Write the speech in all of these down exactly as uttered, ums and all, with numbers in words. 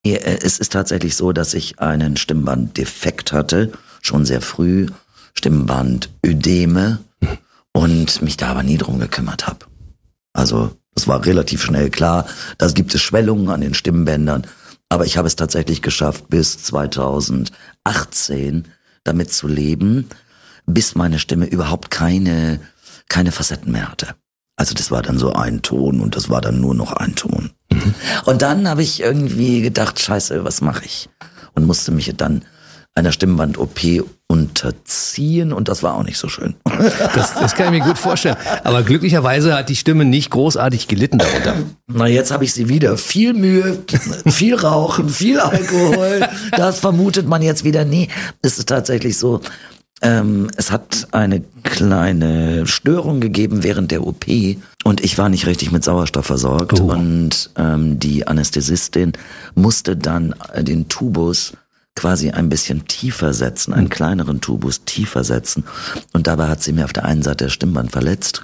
Ja, es ist tatsächlich so, dass ich einen Stimmbanddefekt hatte, schon sehr früh, Stimmbandödeme, und mich da aber nie drum gekümmert habe. Also es war relativ schnell klar, da gibt es Schwellungen an den Stimmbändern, aber ich habe es tatsächlich geschafft, bis zweitausendachtzehn damit zu leben, bis meine Stimme überhaupt keine, keine Facetten mehr hatte. Also das war dann so ein Ton und das war dann nur noch ein Ton. Mhm. Und dann habe ich irgendwie gedacht, scheiße, was mache ich? Und musste mich dann einer Stimmband-O P unterziehen und das war auch nicht so schön. Das, das kann ich mir gut vorstellen. Aber glücklicherweise hat die Stimme nicht großartig gelitten darunter. Na, jetzt habe ich sie wieder. Viel Mühe, viel Rauchen, viel Alkohol. Das vermutet man jetzt wieder nie. Es ist tatsächlich so, ähm, es hat eine kleine Störung gegeben während der O P und ich war nicht richtig mit Sauerstoff versorgt. Oh. Und ähm, die Anästhesistin musste dann den Tubus quasi ein bisschen tiefer setzen, einen kleineren Tubus tiefer setzen. Und dabei hat sie mir auf der einen Seite das Stimmband verletzt.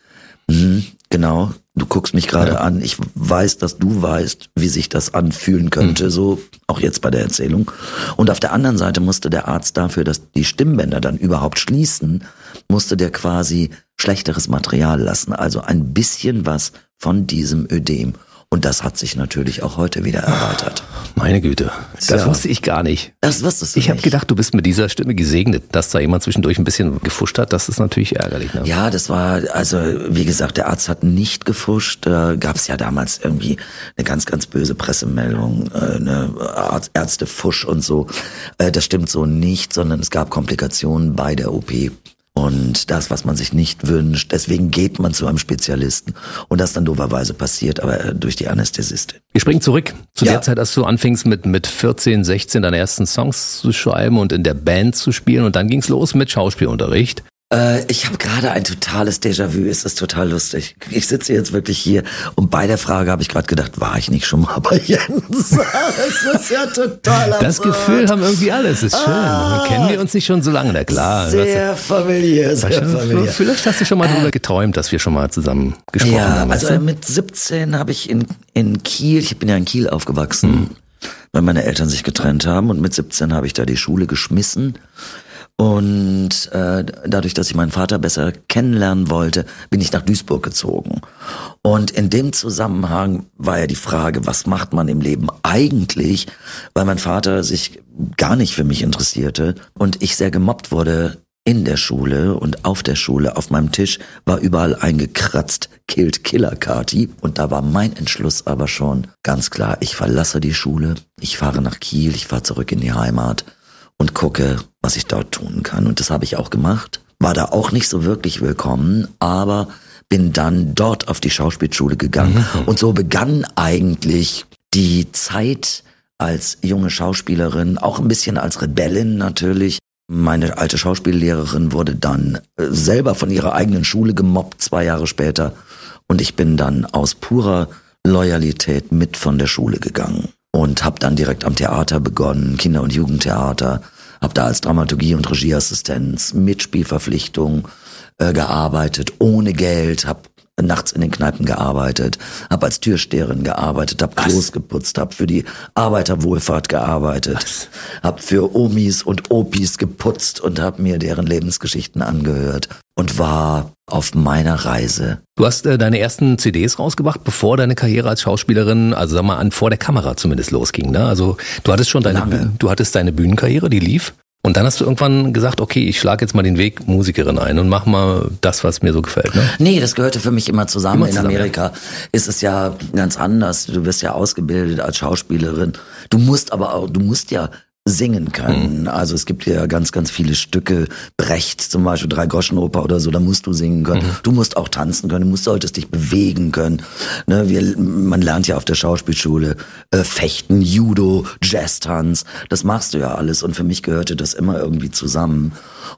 Mhm, genau, du guckst mich gerade ja. an. Ich weiß, dass du weißt, wie sich das anfühlen könnte, mhm. so auch jetzt bei der Erzählung. Und auf der anderen Seite musste der Arzt dafür, dass die Stimmbänder dann überhaupt schließen, musste der quasi schlechteres Material lassen. Also ein bisschen was von diesem Ödem. Und das hat sich natürlich auch heute wieder erweitert. Meine Güte, das ja. wusste ich gar nicht. Das wusstest du Ich habe gedacht, du bist mit dieser Stimme gesegnet, dass da jemand zwischendurch ein bisschen gefuscht hat. Das ist natürlich ärgerlich. Ne? Ja, das war, also wie gesagt, der Arzt hat nicht gefuscht. Da gab es ja damals irgendwie eine ganz, ganz böse Pressemeldung, eine Ärztefusch und so. Das stimmt so nicht, sondern es gab Komplikationen bei der O P. Und das, was man sich nicht wünscht, deswegen geht man zu einem Spezialisten. Und das dann dooferweise passiert, aber durch die Anästhesistin. Wir springen zurück zu ja. der Zeit, als du anfingst mit mit vierzehn, sechzehn deine ersten Songs zu schreiben und in der Band zu spielen. Und dann ging's los mit Schauspielunterricht. Äh, ich habe gerade ein totales Déjà-vu, es ist total lustig. Ich sitze jetzt wirklich hier und bei der Frage habe ich gerade gedacht, war ich nicht schon mal bei Jens? Das ist ja total absurd. Das Gefühl haben irgendwie alle, es ist schön. Ah, kennen wir uns nicht schon so lange, na klar. Sehr familiär, sehr familiär. Vielleicht hast du schon mal äh, darüber geträumt, dass wir schon mal zusammen gesprochen ja, haben. Also mit siebzehn habe ich in, in Kiel, ich bin ja in Kiel aufgewachsen, mhm. weil meine Eltern sich getrennt haben und mit siebzehn habe ich da die Schule geschmissen. Und äh, dadurch, dass ich meinen Vater besser kennenlernen wollte, bin ich nach Duisburg gezogen. Und in dem Zusammenhang war ja die Frage, was macht man im Leben eigentlich, weil mein Vater sich gar nicht für mich interessierte und ich sehr gemobbt wurde in der Schule und auf der Schule. Auf meinem Tisch war überall eingekratzt, Killed Killer Kati. Und da war mein Entschluss aber schon ganz klar, ich verlasse die Schule, ich fahre nach Kiel, ich fahre zurück in die Heimat und gucke, was ich dort tun kann. Und das habe ich auch gemacht. War da auch nicht so wirklich willkommen, aber bin dann dort auf die Schauspielschule gegangen. Mhm. Und so begann eigentlich die Zeit als junge Schauspielerin, auch ein bisschen als Rebellin natürlich. Meine alte Schauspiellehrerin wurde dann selber von ihrer eigenen Schule gemobbt, zwei Jahre später. Und ich bin dann aus purer Loyalität mit von der Schule gegangen. Und habe dann direkt am Theater begonnen, Kinder- und Jugendtheater, habe da als Dramaturgie- und Regieassistenz, Mitspielverpflichtung äh, gearbeitet, ohne Geld, habe nachts in den Kneipen gearbeitet, habe als Türsteherin gearbeitet, habe Klos geputzt, habe für die Arbeiterwohlfahrt gearbeitet, habe für Omis und Opis geputzt und habe mir deren Lebensgeschichten angehört und war auf meiner Reise. Du hast äh, deine ersten C Ds rausgebracht, bevor deine Karriere als Schauspielerin, also sag mal an, vor der Kamera zumindest losging, ne? Also du hattest schon deine, Lange. du hattest deine Bühnenkarriere, die lief. Und dann hast du irgendwann gesagt, okay, ich schlage jetzt mal den Weg Musikerin ein und mach mal das, was mir so gefällt, ne? Nee, das gehörte für mich immer zusammen. Immer zusammen, in Amerika ja. ist es ja ganz anders. Du wirst ja ausgebildet als Schauspielerin. Du musst aber auch, du musst ja singen können. Mhm. Also es gibt ja ganz, ganz viele Stücke, Brecht zum Beispiel, Drei-Groschen-Oper oder so, da musst du singen können. Mhm. Du musst auch tanzen können, du musst, solltest dich bewegen können. Ne, wir, man lernt ja auf der Schauspielschule äh, Fechten, Judo, Jazz-Tanz, das machst du ja alles und für mich gehörte das immer irgendwie zusammen.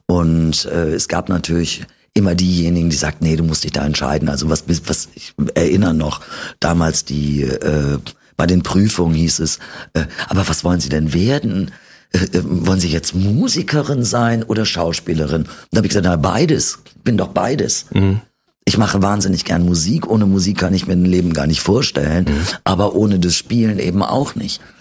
Und äh, es gab natürlich immer diejenigen, die sagten, nee, du musst dich da entscheiden. Also was, was ich erinnere noch, damals die äh, bei den Prüfungen hieß es, äh, aber was wollen Sie denn werden? Äh, äh, wollen Sie jetzt Musikerin sein oder Schauspielerin? Und da habe ich gesagt, na beides, bin doch beides. Mhm. Ich mache wahnsinnig gern Musik, ohne Musik kann ich mir ein Leben gar nicht vorstellen, mhm. aber ohne das Spielen eben auch nicht.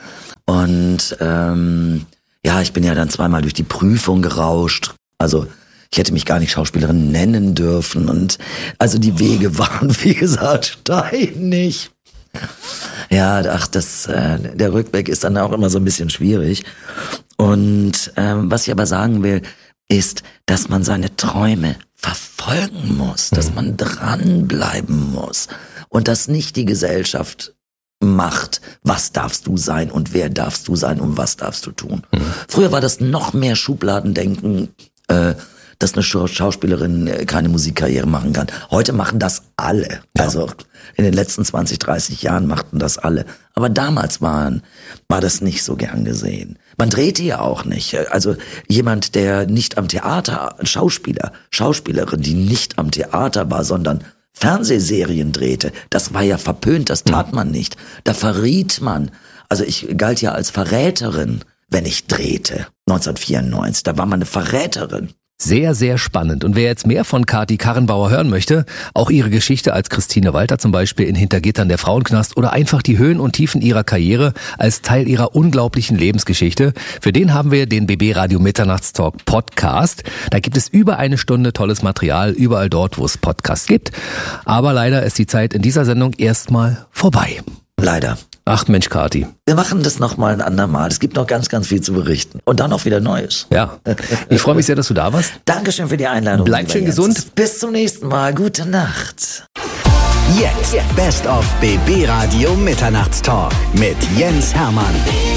Und ähm, ja, ich bin ja dann zweimal durch die Prüfung gerauscht. Also ich hätte mich gar nicht Schauspielerin nennen dürfen. Und also die Wege waren, wie gesagt, steinig. Ja, ach, das, äh, der Rückweg ist dann auch immer so ein bisschen schwierig. Und ähm, was ich aber sagen will, ist, dass man seine Träume verfolgen muss, dass man dranbleiben muss und dass nicht die Gesellschaft macht, was darfst du sein und wer darfst du sein und was darfst du tun. Mhm. Früher war das noch mehr Schubladendenken, äh, dass eine Schauspielerin keine Musikkarriere machen kann. Heute machen das alle. Ja. Also in den letzten zwanzig, dreißig Jahren machten das alle. Aber damals waren, war das nicht so gern gesehen. Man drehte ja auch nicht. Also jemand, der nicht am Theater, Schauspieler, Schauspielerin, die nicht am Theater war, sondern Fernsehserien drehte, das war ja verpönt, das tat man nicht. Da verriet man. Also ich galt ja als Verräterin, wenn ich drehte. neunzehnhundertvierundneunzig, da war man eine Verräterin. Sehr, sehr spannend. Und wer jetzt mehr von Kati Karrenbauer hören möchte, auch ihre Geschichte als Christine Walter zum Beispiel in Hintergittern der Frauenknast oder einfach die Höhen und Tiefen ihrer Karriere als Teil ihrer unglaublichen Lebensgeschichte, für den haben wir den B B Radio Mitternachtstalk Podcast. Da gibt es über eine Stunde tolles Material, überall dort, wo es Podcasts gibt. Aber leider ist die Zeit in dieser Sendung erstmal vorbei. Leider. Ach Mensch, Kati. Wir machen das nochmal ein andermal. Es gibt noch ganz, ganz viel zu berichten. Und dann auch wieder Neues. Ja. Ich freue mich sehr, dass du da warst. Dankeschön für die Einladung. Bleib schön Jens. gesund. Bis zum nächsten Mal. Gute Nacht. Jetzt Best of B B Radio Mitternachtstalk mit Jens Hermann.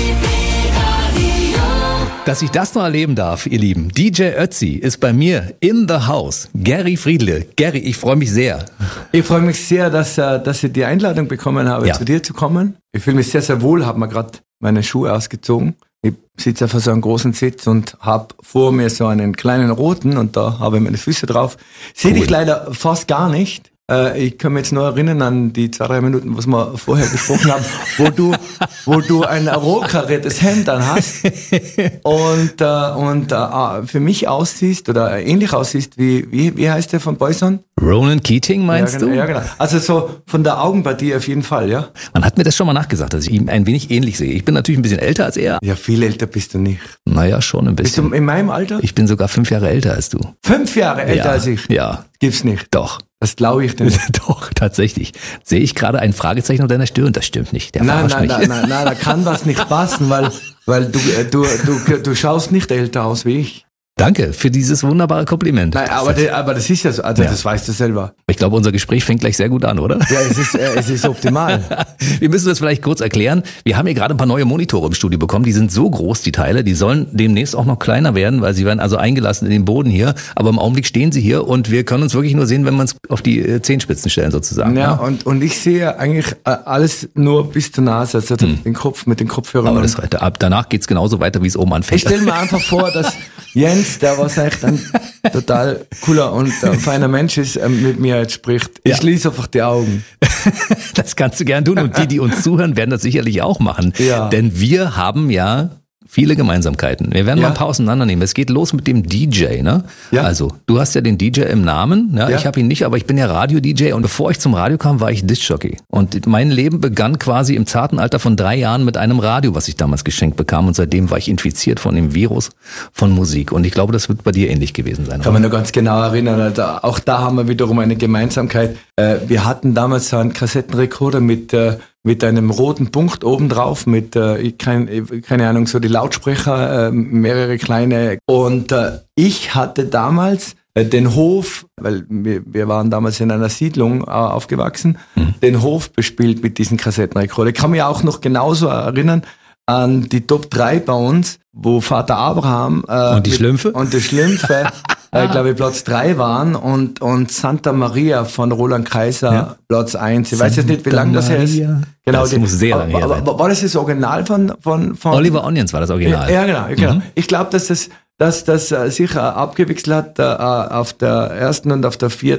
Dass ich das noch erleben darf, ihr Lieben. D J Ötzi ist bei mir in the house. Gary Friedle. Gary, ich freue mich sehr. Ich freue mich sehr, dass, dass ich die Einladung bekommen habe, ja. zu dir zu kommen. Ich fühle mich sehr, sehr wohl, habe mir gerade meine Schuhe ausgezogen. Ich sitze auf so einem großen Sitz und habe vor mir so einen kleinen roten und da habe ich meine Füße drauf. Sehe cool. dich leider fast gar nicht. Ich kann mich jetzt nur erinnern an die zwei, drei Minuten, was wir vorher gesprochen haben, wo du, wo du ein rotkariertes Hemd an hast und, äh, und äh, für mich aussiehst oder ähnlich aussiehst wie, wie, wie heißt der von Boyson? Ronan Keating meinst ja, genau, du? Ja, genau. Also so von der Augenpartie auf jeden Fall, ja. Man hat mir das schon mal nachgesagt, dass ich ihn ein wenig ähnlich sehe. Ich bin natürlich ein bisschen älter als er. Ja, viel älter bist du nicht. Naja, schon ein bisschen. Bist du in meinem Alter? Ich bin sogar fünf Jahre älter als du. Fünf Jahre älter ja, als ich? Ja. Gibt's nicht. Doch. Das glaube ich nicht. Doch, tatsächlich. Sehe ich gerade ein Fragezeichen auf deiner Stirn? Das stimmt nicht. Der nein, nein, mich. nein, nein, nein, da kann was nicht passen, weil, weil du, du, du, du schaust nicht älter aus wie ich. Danke für dieses wunderbare Kompliment. Nein, aber, das, aber das ist ja so, also ja. das weißt du selber. Ich glaube, unser Gespräch fängt gleich sehr gut an, oder? Ja, es ist, äh, es ist optimal. Wir müssen das vielleicht kurz erklären. Wir haben hier gerade ein paar neue Monitore im Studio bekommen. Die sind so groß, die Teile. Die sollen demnächst auch noch kleiner werden, weil sie werden also eingelassen in den Boden hier. Aber im Augenblick stehen sie hier und wir können uns wirklich nur sehen, wenn wir uns auf die Zehenspitzen stellen sozusagen. Ja, ja? Und, und ich sehe eigentlich alles nur bis zur Nase, also hm. den Kopf mit den Kopfhörern. Aber das, danach geht's genauso weiter, wie es oben anfängt. Ich stelle mir einfach vor, dass Jens, der was echt ein total cooler und äh, feiner Mensch ist, äh, mit mir jetzt spricht. Ich ja. schließe einfach die Augen. Das kannst du gern tun und die, die uns zuhören, werden das sicherlich auch machen. Ja. Denn wir haben ja viele Gemeinsamkeiten. Wir werden ja. mal ein paar auseinandernehmen. Es geht los mit dem D J, ne? Ja. Also, du hast ja den D J im Namen, ja? Ja. Ich habe ihn nicht, aber ich bin ja Radio-D J und bevor ich zum Radio kam, war ich Diskjockey. Und mein Leben begann quasi im zarten Alter von drei Jahren mit einem Radio, was ich damals geschenkt bekam und seitdem war ich infiziert von dem Virus von Musik. Und ich glaube, das wird bei dir ähnlich gewesen sein. Kann man nur ganz genau erinnern. Also auch da haben wir wiederum eine Gemeinsamkeit. Wir hatten damals so einen Kassettenrekorder mit mit einem roten Punkt oben drauf, mit, äh, kein, keine Ahnung, so die Lautsprecher, äh, mehrere kleine. Und äh, ich hatte damals äh, den Hof, weil wir, wir waren damals in einer Siedlung äh, aufgewachsen, mhm. den Hof bespielt mit diesen Kassettenrekordern. Ich kann mich auch noch genauso erinnern an die Top drei bei uns, wo Vater Abraham äh, und die mit, Schlümpfe und die Schlümpfe äh, glaube ich Platz drei waren und und Santa Maria von Roland Kaiser ja. Platz eins. Ich Santa weiß jetzt nicht, wie lange das her ist. Genau, das die, muss sehr lange her sein. War, war das das Original von von von Oliver Onions war das Original? Ja, genau, genau. Mhm. Ich glaube, dass das dass das äh, sicher abgewechselt hat äh, auf der ersten und auf der vierten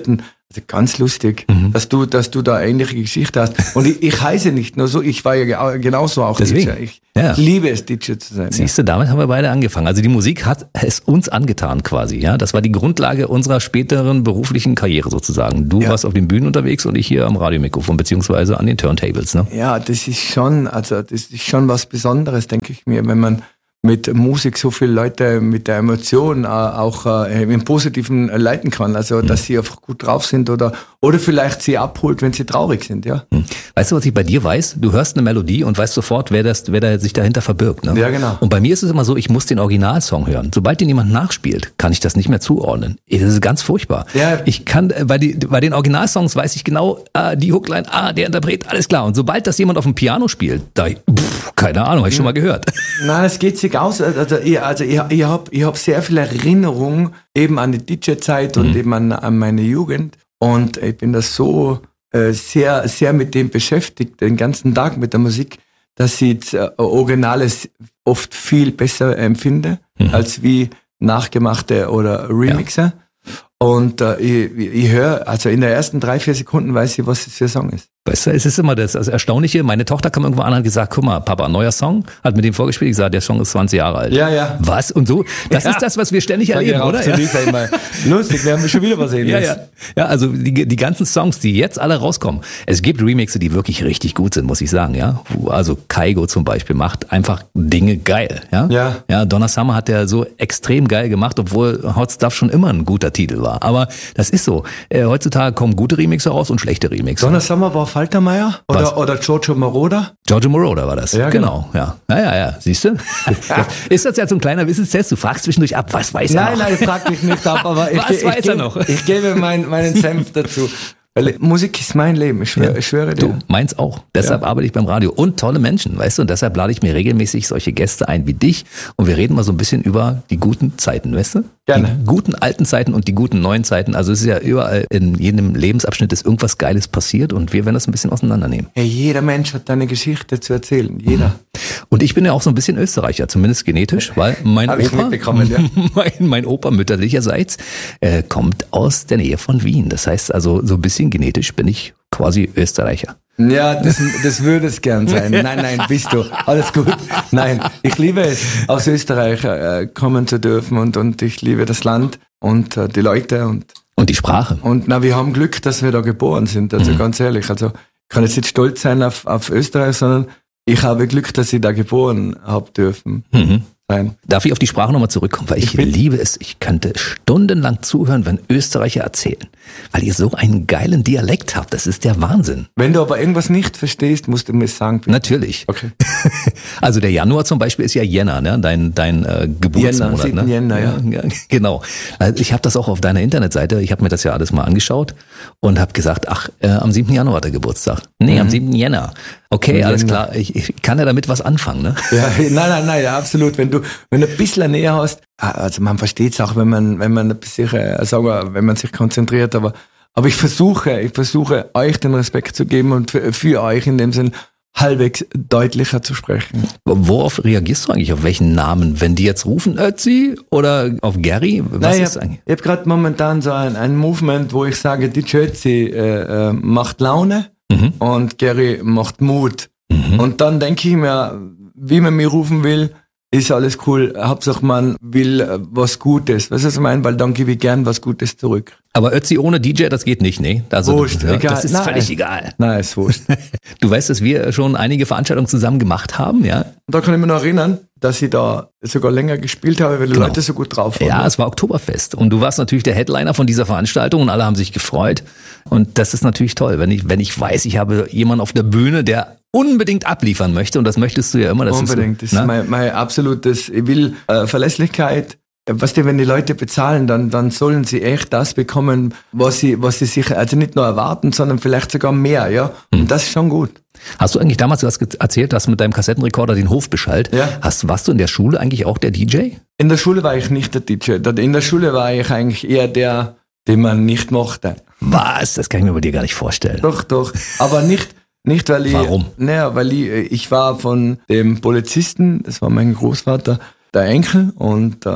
Also ganz lustig, mhm. dass du, dass du da ähnliche Geschichte hast. Und ich, ich heiße nicht nur so, ich war ja genauso auch Deswegen. D J. Ich, ja. ich liebe es, D J zu sein. Siehst du, damit haben wir beide angefangen. Also die Musik hat es uns angetan quasi, ja. Das war die Grundlage unserer späteren beruflichen Karriere sozusagen. Du ja. warst auf den Bühnen unterwegs und ich hier am Radiomikrofon beziehungsweise an den Turntables, ne? Ja, das ist schon, also das ist schon was Besonderes, denke ich mir, wenn man mit Musik so viele Leute mit der Emotion äh, auch äh, im Positiven äh, leiten kann. Also, dass sie einfach gut drauf sind oder, oder vielleicht sie abholt, wenn sie traurig sind, ja. Weißt du, was ich bei dir weiß? Du hörst eine Melodie und weißt sofort, wer das, wer da sich dahinter verbirgt, ne? Ja, genau. Und bei mir ist es immer so, ich muss den Originalsong hören. Sobald den jemand nachspielt, kann ich das nicht mehr zuordnen. Das ist ganz furchtbar. Ja. Ich kann, bei, die, bei den Originalsongs weiß ich genau, ah, die Hookline, ah, der Interpret, alles klar. Und sobald das jemand auf dem Piano spielt, da, pff, keine Ahnung, habe ich schon mal gehört. Nein, es geht sich aus. Also ich, also ich, ich habe ich hab sehr viel Erinnerung eben an die D J-Zeit und mhm. eben an, an meine Jugend. Und ich bin da so äh, sehr, sehr mit dem beschäftigt, den ganzen Tag mit der Musik, dass ich das äh, Originales oft viel besser empfinde, mhm. als wie nachgemachte oder Remixer. Ja. Und äh, ich, ich höre, also in den ersten drei, vier Sekunden weiß ich, was das für ein Song ist. Weißt du, es ist immer das, das Erstaunliche. Meine Tochter kam irgendwo an und hat gesagt, guck mal, Papa, neuer Song. Hat mit dem vorgespielt. Ich gesagt, der Song ist zwanzig Jahre alt. Ja, ja. Was? Und so? Das ja. ist das, was wir ständig erleben, oder? Ja. Immer lustig, wir haben schon wieder was ja, ja. ja, also die, die ganzen Songs, die jetzt alle rauskommen. Es gibt Remixe, die wirklich richtig gut sind, muss ich sagen, ja. Also Kaigo zum Beispiel macht einfach Dinge geil, ja. Ja. Ja, Donna Summer hat der so extrem geil gemacht, obwohl Hot Stuff schon immer ein guter Titel war. Aber das ist so. Äh, heutzutage kommen gute Remixe raus und schlechte Remixe. Donna Summer war Faltermeier? Oder, oder Giorgio Moroder? Giorgio Moroder war das. Ja, genau. genau. Ja, ja, ja, ja. Siehst du? Ist das jetzt so ein kleiner Wissenstest? Du fragst zwischendurch ab, was weiß er nein, noch? Nein, nein, ich frag dich nicht ab, aber ich, was ich, weiß ich, er ich, noch? Ich gebe mein, meinen Senf dazu. Weil Musik ist mein Leben, ich schwöre, ja. ich schwöre dir. Du, meins auch. Deshalb ja. arbeite ich beim Radio. Und tolle Menschen, weißt du? Und deshalb lade ich mir regelmäßig solche Gäste ein wie dich. Und wir reden mal so ein bisschen über die guten Zeiten, weißt du? Gerne. Die guten alten Zeiten und die guten neuen Zeiten. Also es ist ja überall, in jedem Lebensabschnitt ist irgendwas Geiles passiert und wir werden das ein bisschen auseinandernehmen. Hey, jeder Mensch hat eine Geschichte zu erzählen. Jeder. Und ich bin ja auch so ein bisschen Österreicher, zumindest genetisch, weil mein Hab ich Opa, mitbekommen, ja. mein, mein Opa mütterlicherseits, äh, kommt aus der Nähe von Wien. Das heißt also, so ein bisschen genetisch bin ich quasi Österreicher. Ja, das, das würde es gern sein. Nein, nein, bist du. Alles gut. Nein, ich liebe es, aus Österreich äh, kommen zu dürfen und, und ich liebe das Land und äh, die Leute und und die Sprache. Und na, wir haben Glück, dass wir da geboren sind. Also mhm. ganz ehrlich, also ich kann jetzt nicht stolz sein auf, auf Österreich, sondern ich habe Glück, dass ich da geboren habe dürfen. Mhm. Sein. Darf ich auf die Sprache nochmal zurückkommen? Weil ich, ich liebe es. Ich könnte stundenlang zuhören, wenn Österreicher erzählen. Weil ihr so einen geilen Dialekt habt. Das ist der Wahnsinn. Wenn du aber irgendwas nicht verstehst, musst du mir sagen. Bitte. Natürlich. Okay. Also der Januar zum Beispiel ist ja Jänner, ne? Dein, dein äh, Geburtsmonat. Jänner, ne? Jänner, ja. ja. Genau. Also ich habe das auch auf deiner Internetseite. Ich habe mir das ja alles mal angeschaut und habe gesagt, ach, äh, am siebten Januar hat er Geburtstag. Nee, mhm. am siebten Jänner. Okay, alles klar. Ich, ich kann ja damit was anfangen, ne? Ja, nein, nein, nein, ja, absolut. Wenn du, wenn du ein bisschen Nähe hast, also man versteht es auch, wenn man, wenn man sich, äh, sagen, wenn man sich konzentriert, aber, aber ich versuche, ich versuche euch den Respekt zu geben und für, für euch in dem Sinn halbwegs deutlicher zu sprechen. Worauf reagierst du eigentlich? Auf welchen Namen? Wenn die jetzt rufen, Ötzi oder auf Gary? Was Nein, ist ich eigentlich? Ich habe gerade momentan so ein, ein Movement, wo ich sage, die Ötzi äh, äh, macht Laune. Mhm. Und Gary macht Mut. Mhm. Und dann denke ich mir, wie man mich rufen will, ist alles cool. Hauptsache man will was Gutes. Weißt du, was ich meine? Weil dann gebe ich gern was Gutes zurück. Aber Ötzi ohne D J, das geht nicht, ne? Also, wurscht, ja, egal. Das ist Nein. völlig egal. Nein, ist wurscht. Du weißt, dass wir schon einige Veranstaltungen zusammen gemacht haben, ja? Da kann ich mich noch erinnern, dass ich da sogar länger gespielt habe, weil die genau. Leute so gut drauf waren. Ja, es war Oktoberfest. Und du warst natürlich der Headliner von dieser Veranstaltung und alle haben sich gefreut. Und das ist natürlich toll, wenn ich, wenn ich weiß, ich habe jemanden auf der Bühne, der unbedingt abliefern möchte. Und das möchtest du ja immer. Das unbedingt. Ist so, das ist mein, mein absolutes, ich will äh, Verlässlichkeit. Weißt du, wenn die Leute bezahlen, dann, dann sollen sie echt das bekommen, was sie, was sie sich, also nicht nur erwarten, sondern vielleicht sogar mehr, ja. Und hm. das ist schon gut. Hast du eigentlich damals, du hast erzählt, dass mit deinem Kassettenrekorder den Hof beschallt. Ja. Hast, warst du in der Schule eigentlich auch der D J? In der Schule war ich nicht der D J. In der Schule war ich eigentlich eher der, den man nicht mochte. Was? Das kann ich mir bei dir gar nicht vorstellen. Doch, doch. Aber nicht, nicht weil ich, Warum? Naja, weil ich, ich war von dem Polizisten, das war mein Großvater, der Enkel und, äh,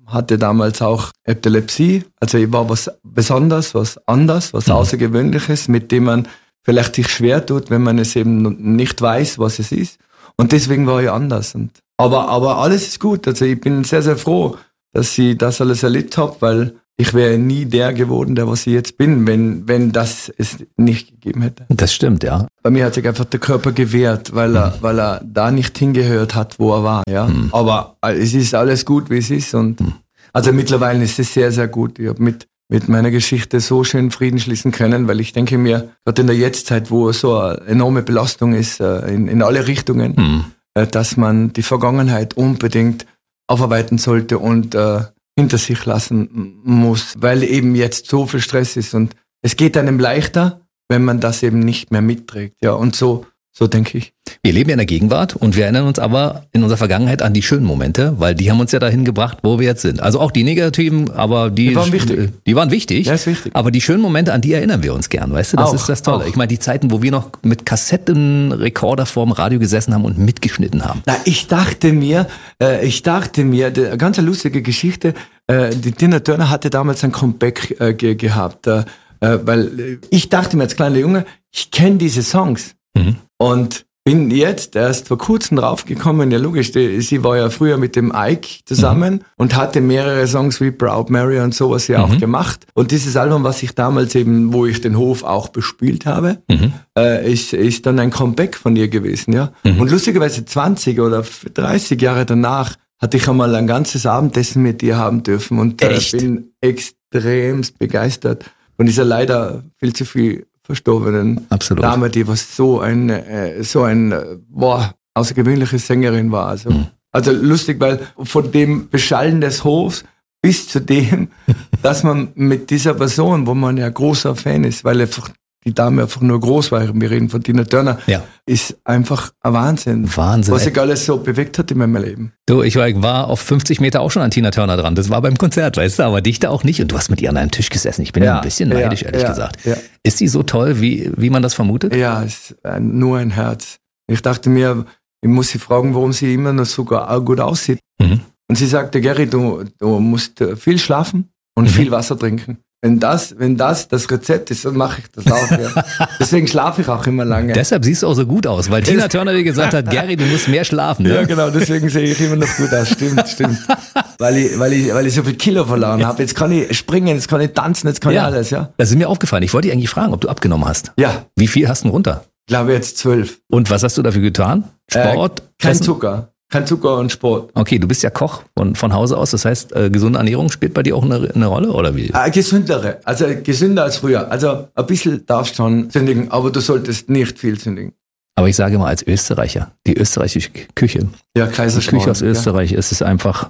hatte damals auch Epilepsie. Also ich war was Besonderes, was anders, was mhm. Außergewöhnliches, mit dem man vielleicht sich schwer tut, wenn man es eben nicht weiß, was es ist. Und deswegen war ich anders. Und, aber, aber alles ist gut. Also ich bin sehr, sehr froh, dass ich das alles erlebt habe, weil ich wäre nie der geworden, der was ich jetzt bin, wenn, wenn das es nicht gegeben hätte. Das stimmt, ja. Bei mir hat sich einfach der Körper gewehrt, weil er, mhm. weil er da nicht hingehört hat, wo er war, ja. Mhm. Aber es ist alles gut, wie es ist und, mhm. also mittlerweile ist es sehr, sehr gut. Ich habe mit, mit meiner Geschichte so schön Frieden schließen können, weil ich denke mir, gerade in der Jetztzeit, wo so eine enorme Belastung ist, in, in alle Richtungen, mhm. dass man die Vergangenheit unbedingt aufarbeiten sollte und, äh, hinter sich lassen muss, weil eben jetzt so viel Stress ist und es geht einem leichter, wenn man das eben nicht mehr mitträgt. Ja, und so, so denke ich. Wir leben ja in der Gegenwart und wir erinnern uns aber in unserer Vergangenheit an die schönen Momente, weil die haben uns ja dahin gebracht, wo wir jetzt sind. Also auch die negativen, aber die, die waren wichtig. Die waren wichtig. Ja, ist wichtig. Aber die schönen Momente, an die erinnern wir uns gern, weißt du? Das auch, ist das Tolle. Auch. Ich meine, die Zeiten, wo wir noch mit Kassettenrekorder vorm Radio gesessen haben und mitgeschnitten haben. Na, ich dachte mir, äh, ich dachte mir, eine ganz lustige Geschichte, äh, die Tina Turner hatte damals ein Comeback äh, ge- gehabt, äh, weil ich dachte mir als kleiner Junge, ich kenne diese Songs mhm. und bin jetzt erst vor kurzem draufgekommen, ja logisch, die, sie war ja früher mit dem Ike zusammen mhm. und hatte mehrere Songs wie Proud Mary und sowas ja mhm. auch gemacht. Und dieses Album, was ich damals eben, wo ich den Hof auch bespielt habe, mhm. äh, ist, ist dann ein Comeback von ihr gewesen, ja. Mhm. Und lustigerweise zwanzig oder dreißig Jahre danach hatte ich einmal ein ganzes Abendessen mit ihr haben dürfen und äh, bin extremst begeistert von dieser leider viel zu viel verstorbenen Absolut. Dame, die was so ein äh, so ein äh, boah, außergewöhnliche Sängerin war. Also, mhm. also lustig, weil von dem Beschallen des Hofs bis zu dem, dass man mit dieser Person, wo man ja großer Fan ist, weil einfach die Dame einfach nur groß war, wir reden von Tina Turner, ja. ist einfach ein Wahnsinn. Wahnsinn. Was sich alles so bewegt hat in meinem Leben. Du, ich war, war auf fünfzig Meter auch schon an Tina Turner dran. Das war beim Konzert, weißt du, aber dichter auch nicht. Und du hast mit ihr an einem Tisch gesessen. Ich bin ja, ein bisschen neidisch, ja, ehrlich ja, gesagt. Ja. Ist sie so toll, wie, wie man das vermutet? Ja, es ist ein, nur ein Herz. Ich dachte mir, ich muss sie fragen, warum sie immer noch so gut aussieht. Mhm. Und sie sagte, Gary, du, du musst viel schlafen und mhm. viel Wasser trinken. Wenn das, wenn das das Rezept ist, dann mache ich das auch. Ja. Deswegen schlafe ich auch immer lange. Deshalb siehst du auch so gut aus, weil Tina Turner dir gesagt hat, Gary, du musst mehr schlafen. Ne? Ja, genau, deswegen sehe ich immer noch gut aus. Stimmt, stimmt. Weil ich, weil ich, weil ich so viel Kilo verloren habe. Jetzt kann ich springen, jetzt kann ich tanzen, jetzt kann ja. ich alles, ja. Das ist mir aufgefallen. Ich wollte dich eigentlich fragen, ob du abgenommen hast. Ja. Wie viel hast du denn runter? Ich glaube jetzt zwölf. Und was hast du dafür getan? Sport? Äh, kein Essen? Zucker. Kein Zucker und Sport. Okay, du bist ja Koch von, von Hause aus. Das heißt, äh, gesunde Ernährung spielt bei dir auch eine, eine Rolle, oder wie? Äh, gesündere. Also gesünder als früher. Also ein bisschen darfst du schon sündigen, aber du solltest nicht viel sündigen. Aber ich sage mal als Österreicher, die österreichische Küche. Ja, Kaiserschmarrn. Die Küche aus Österreich ja. ist es einfach...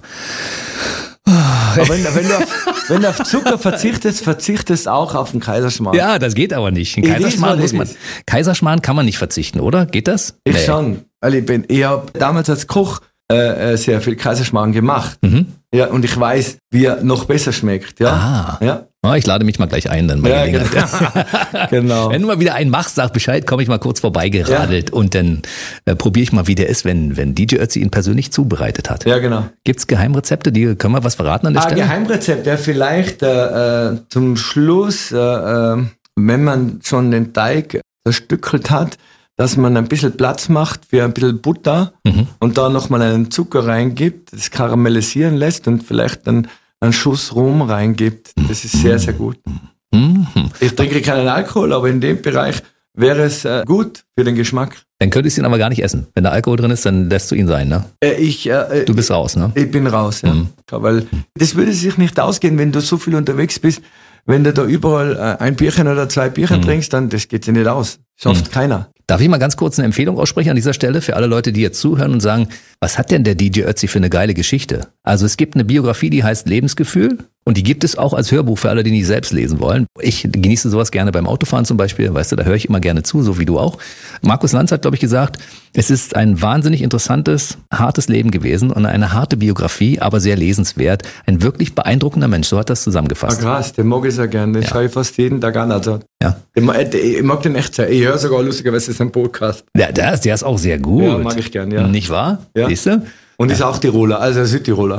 Aber wenn, wenn, du auf, wenn du auf Zucker verzichtest, verzichtest auch auf den Kaiserschmarrn. Ja, das geht aber nicht. Ein Kaiserschmarrn muss man, Kaiserschmarrn kann man nicht verzichten, oder? Geht das? Ich nee. schon. Weil ich bin, ich habe damals als Koch äh, sehr viel Kaiserschmarrn gemacht. Mhm. Ja, und ich weiß, wie er noch besser schmeckt. Ja. Ah. Ja. Oh, ich lade mich mal gleich ein, dann bei ja, Gelegenheit. Genau. genau. Wenn du mal wieder einen machst, sag Bescheid, komme ich mal kurz vorbeigeradelt ja. und dann äh, probiere ich mal, wie der ist, wenn, wenn D J Ötzi ihn persönlich zubereitet hat. Ja, genau. Gibt's Geheimrezepte, die können wir was verraten an der ah, Stelle? Geheimrezept, ja, vielleicht äh, äh, zum Schluss, äh, äh, wenn man schon den Teig zerstückelt hat, dass man ein bisschen Platz macht für ein bisschen Butter mhm. und da nochmal einen Zucker reingibt, das karamellisieren lässt und vielleicht dann einen Schuss Rum reingibt. Das ist sehr, sehr gut. Mhm. Ich trinke keinen Alkohol, aber in dem Bereich wäre es äh, gut für den Geschmack. Dann könntest du ihn aber gar nicht essen. Wenn da Alkohol drin ist, dann lässt du ihn sein, ne? Äh, ich, äh, du bist raus, ne? Ich bin raus, ja. Mhm. Weil das würde sich nicht ausgehen, wenn du so viel unterwegs bist. Wenn du da überall äh, ein Bierchen oder zwei Bierchen mhm. trinkst, dann das geht sich nicht aus. Schafft mhm. keiner. Darf ich mal ganz kurz eine Empfehlung aussprechen an dieser Stelle für alle Leute, die jetzt zuhören und sagen, was hat denn der D J Ötzi für eine geile Geschichte? Also es gibt eine Biografie, die heißt Lebensgefühl und die gibt es auch als Hörbuch für alle, die nicht selbst lesen wollen. Ich genieße sowas gerne beim Autofahren zum Beispiel, weißt du, da höre ich immer gerne zu, so wie du auch. Markus Lanz hat, glaube ich, gesagt, es ist ein wahnsinnig interessantes, hartes Leben gewesen und eine harte Biografie, aber sehr lesenswert. Ein wirklich beeindruckender Mensch, so hat das zusammengefasst. Ah, krass, den mag ich sehr gerne, den ja. schaue ich fast jeden Tag an. Also, ja. ich, mag, ich mag den echt sehr. Ich höre sogar lustigerweise seinen Podcast. Ja, der ist, der ist auch sehr gut. Ja, mag ich gern, ja. Nicht wahr? Ja. Siehst du? Und ist auch Tiroler, also Südtiroler.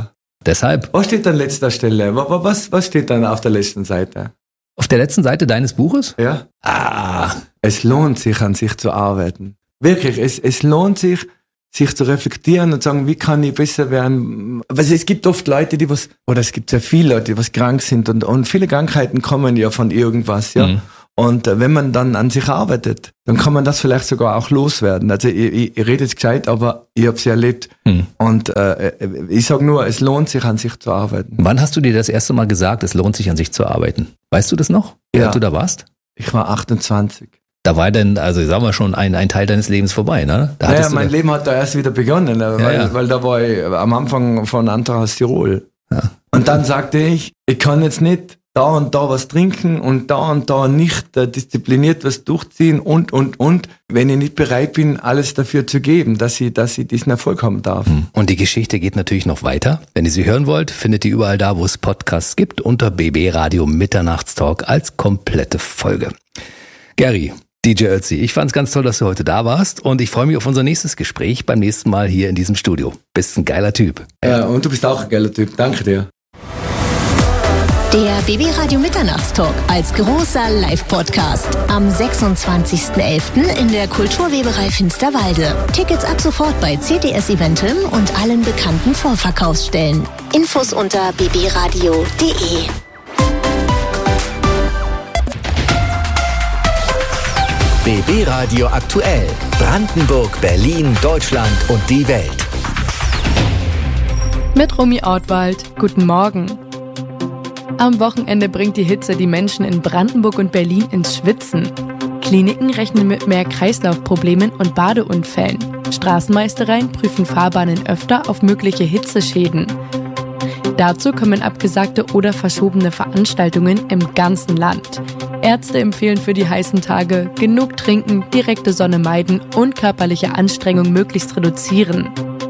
deshalb. Was steht an letzter Stelle? Was, was steht dann auf der letzten Seite? Auf der letzten Seite deines Buches? Ja. Ah. Es lohnt sich, an sich zu arbeiten. Wirklich, es, es lohnt sich, sich zu reflektieren und sagen, wie kann ich besser werden? Also es gibt oft Leute, die was, oder es gibt sehr viele Leute, die was krank sind und, und viele Krankheiten kommen ja von irgendwas, ja. Mhm. Und äh, wenn man dann an sich arbeitet, dann kann man das vielleicht sogar auch loswerden. Also ich, ich, ich rede jetzt gescheit, aber ich habe es erlebt. Mhm. Und äh, ich sage nur, es lohnt sich, an sich zu arbeiten. Wann hast du dir das erste Mal gesagt, es lohnt sich, an sich zu arbeiten? Weißt du das noch, wie ja. alt du da warst? Ich war achtundzwanzig. Da war dann, also ich sag mal schon, ein, ein Teil deines Lebens vorbei, ne? Da naja, mein Leben hat da erst wieder begonnen, weil, ja, ja. weil da war ich am Anfang von Antrag Tirol. Ja. Und dann sagte ich, ich kann jetzt nicht da und da was trinken und da und da nicht äh, diszipliniert was durchziehen und, und, und, wenn ich nicht bereit bin, alles dafür zu geben, dass ich, dass ich diesen Erfolg haben darf. Und die Geschichte geht natürlich noch weiter. Wenn ihr sie hören wollt, findet ihr überall da, wo es Podcasts gibt, unter B B Radio Mitternachtstalk als komplette Folge. Gary, D J Ötzi, ich fand's ganz toll, dass du heute da warst und ich freue mich auf unser nächstes Gespräch beim nächsten Mal hier in diesem Studio. Bist ein geiler Typ. Ja, und du bist auch ein geiler Typ. Danke dir. Der B B Radio Mitternachtstalk als großer Live-Podcast am sechsundzwanzigsten elften in der Kulturweberei Finsterwalde. Tickets ab sofort bei C D S Eventim und allen bekannten Vorverkaufsstellen. Infos unter b b radio punkt d e. B B Radio aktuell. Brandenburg, Berlin, Deutschland und die Welt. Mit Romy Ortwald. Guten Morgen. Am Wochenende bringt die Hitze die Menschen in Brandenburg und Berlin ins Schwitzen. Kliniken rechnen mit mehr Kreislaufproblemen und Badeunfällen. Straßenmeistereien prüfen Fahrbahnen öfter auf mögliche Hitzeschäden. Dazu kommen abgesagte oder verschobene Veranstaltungen im ganzen Land. Ärzte empfehlen für die heißen Tage genug trinken, direkte Sonne meiden und körperliche Anstrengung möglichst reduzieren.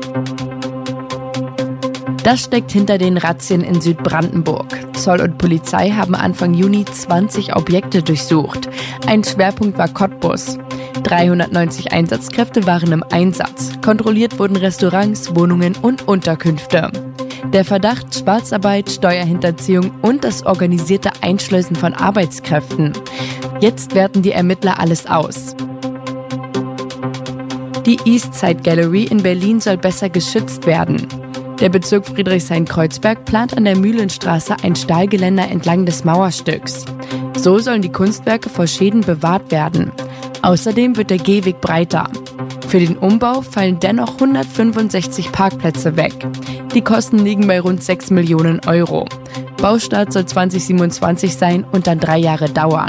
Das steckt hinter den Razzien in Südbrandenburg. Zoll und Polizei haben Anfang Juni zwanzig Objekte durchsucht. Ein Schwerpunkt war Cottbus. dreihundertneunzig Einsatzkräfte waren im Einsatz. Kontrolliert wurden Restaurants, Wohnungen und Unterkünfte. Der Verdacht Schwarzarbeit, Steuerhinterziehung und das organisierte Einschleusen von Arbeitskräften. Jetzt werten die Ermittler alles aus. Die Eastside Gallery in Berlin soll besser geschützt werden. Der Bezirk Friedrichshain-Kreuzberg plant an der Mühlenstraße ein Stahlgeländer entlang des Mauerstücks. So sollen die Kunstwerke vor Schäden bewahrt werden. Außerdem wird der Gehweg breiter. Für den Umbau fallen dennoch hundertfünfundsechzig Parkplätze weg. Die Kosten liegen bei rund sechs Millionen Euro. Baustart soll zwanzig siebenundzwanzig sein und dann drei Jahre dauern.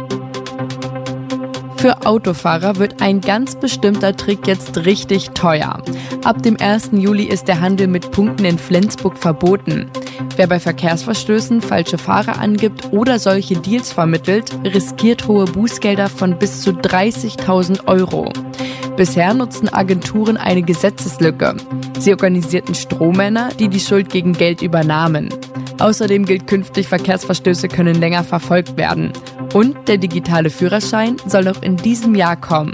Für Autofahrer wird ein ganz bestimmter Trick jetzt richtig teuer. Ab dem ersten Juli ist der Handel mit Punkten in Flensburg verboten. Wer bei Verkehrsverstößen falsche Fahrer angibt oder solche Deals vermittelt, riskiert hohe Bußgelder von bis zu dreißigtausend Euro. Bisher nutzten Agenturen eine Gesetzeslücke. Sie organisierten Strohmänner, die die Schuld gegen Geld übernahmen. Außerdem gilt künftig, Verkehrsverstöße können länger verfolgt werden. Und der digitale Führerschein soll noch in diesem Jahr kommen.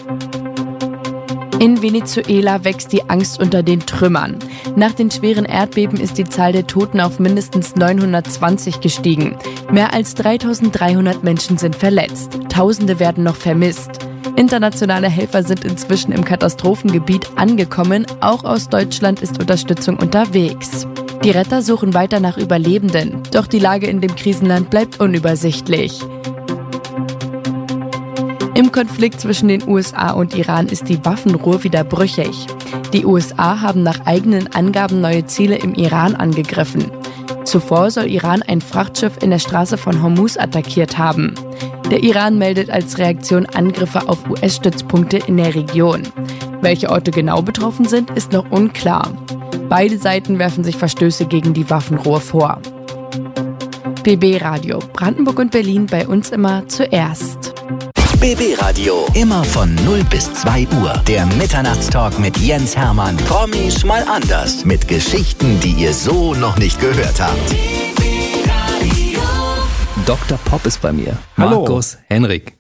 In Venezuela wächst die Angst unter den Trümmern. Nach den schweren Erdbeben ist die Zahl der Toten auf mindestens neunhundertzwanzig gestiegen. Mehr als dreitausenddreihundert Menschen sind verletzt. Tausende werden noch vermisst. Internationale Helfer sind inzwischen im Katastrophengebiet angekommen. Auch aus Deutschland ist Unterstützung unterwegs. Die Retter suchen weiter nach Überlebenden. Doch die Lage in dem Krisenland bleibt unübersichtlich. Im Konflikt zwischen den U S A und Iran ist die Waffenruhe wieder brüchig. Die U S A haben nach eigenen Angaben neue Ziele im Iran angegriffen. Zuvor soll Iran ein Frachtschiff in der Straße von Hormuz attackiert haben. Der Iran meldet als Reaktion Angriffe auf U S-Stützpunkte in der Region. Welche Orte genau betroffen sind, ist noch unklar. Beide Seiten werfen sich Verstöße gegen die Waffenruhe vor. B B Radio, Brandenburg und Berlin, bei uns immer zuerst. B B Radio, immer von null bis zwei Uhr. Der Mitternachtstalk mit Jens Hermann. Promis mal anders. Mit Geschichten, die ihr so noch nicht gehört habt. Doktor Pop ist bei mir. Hallo. Markus Henrik.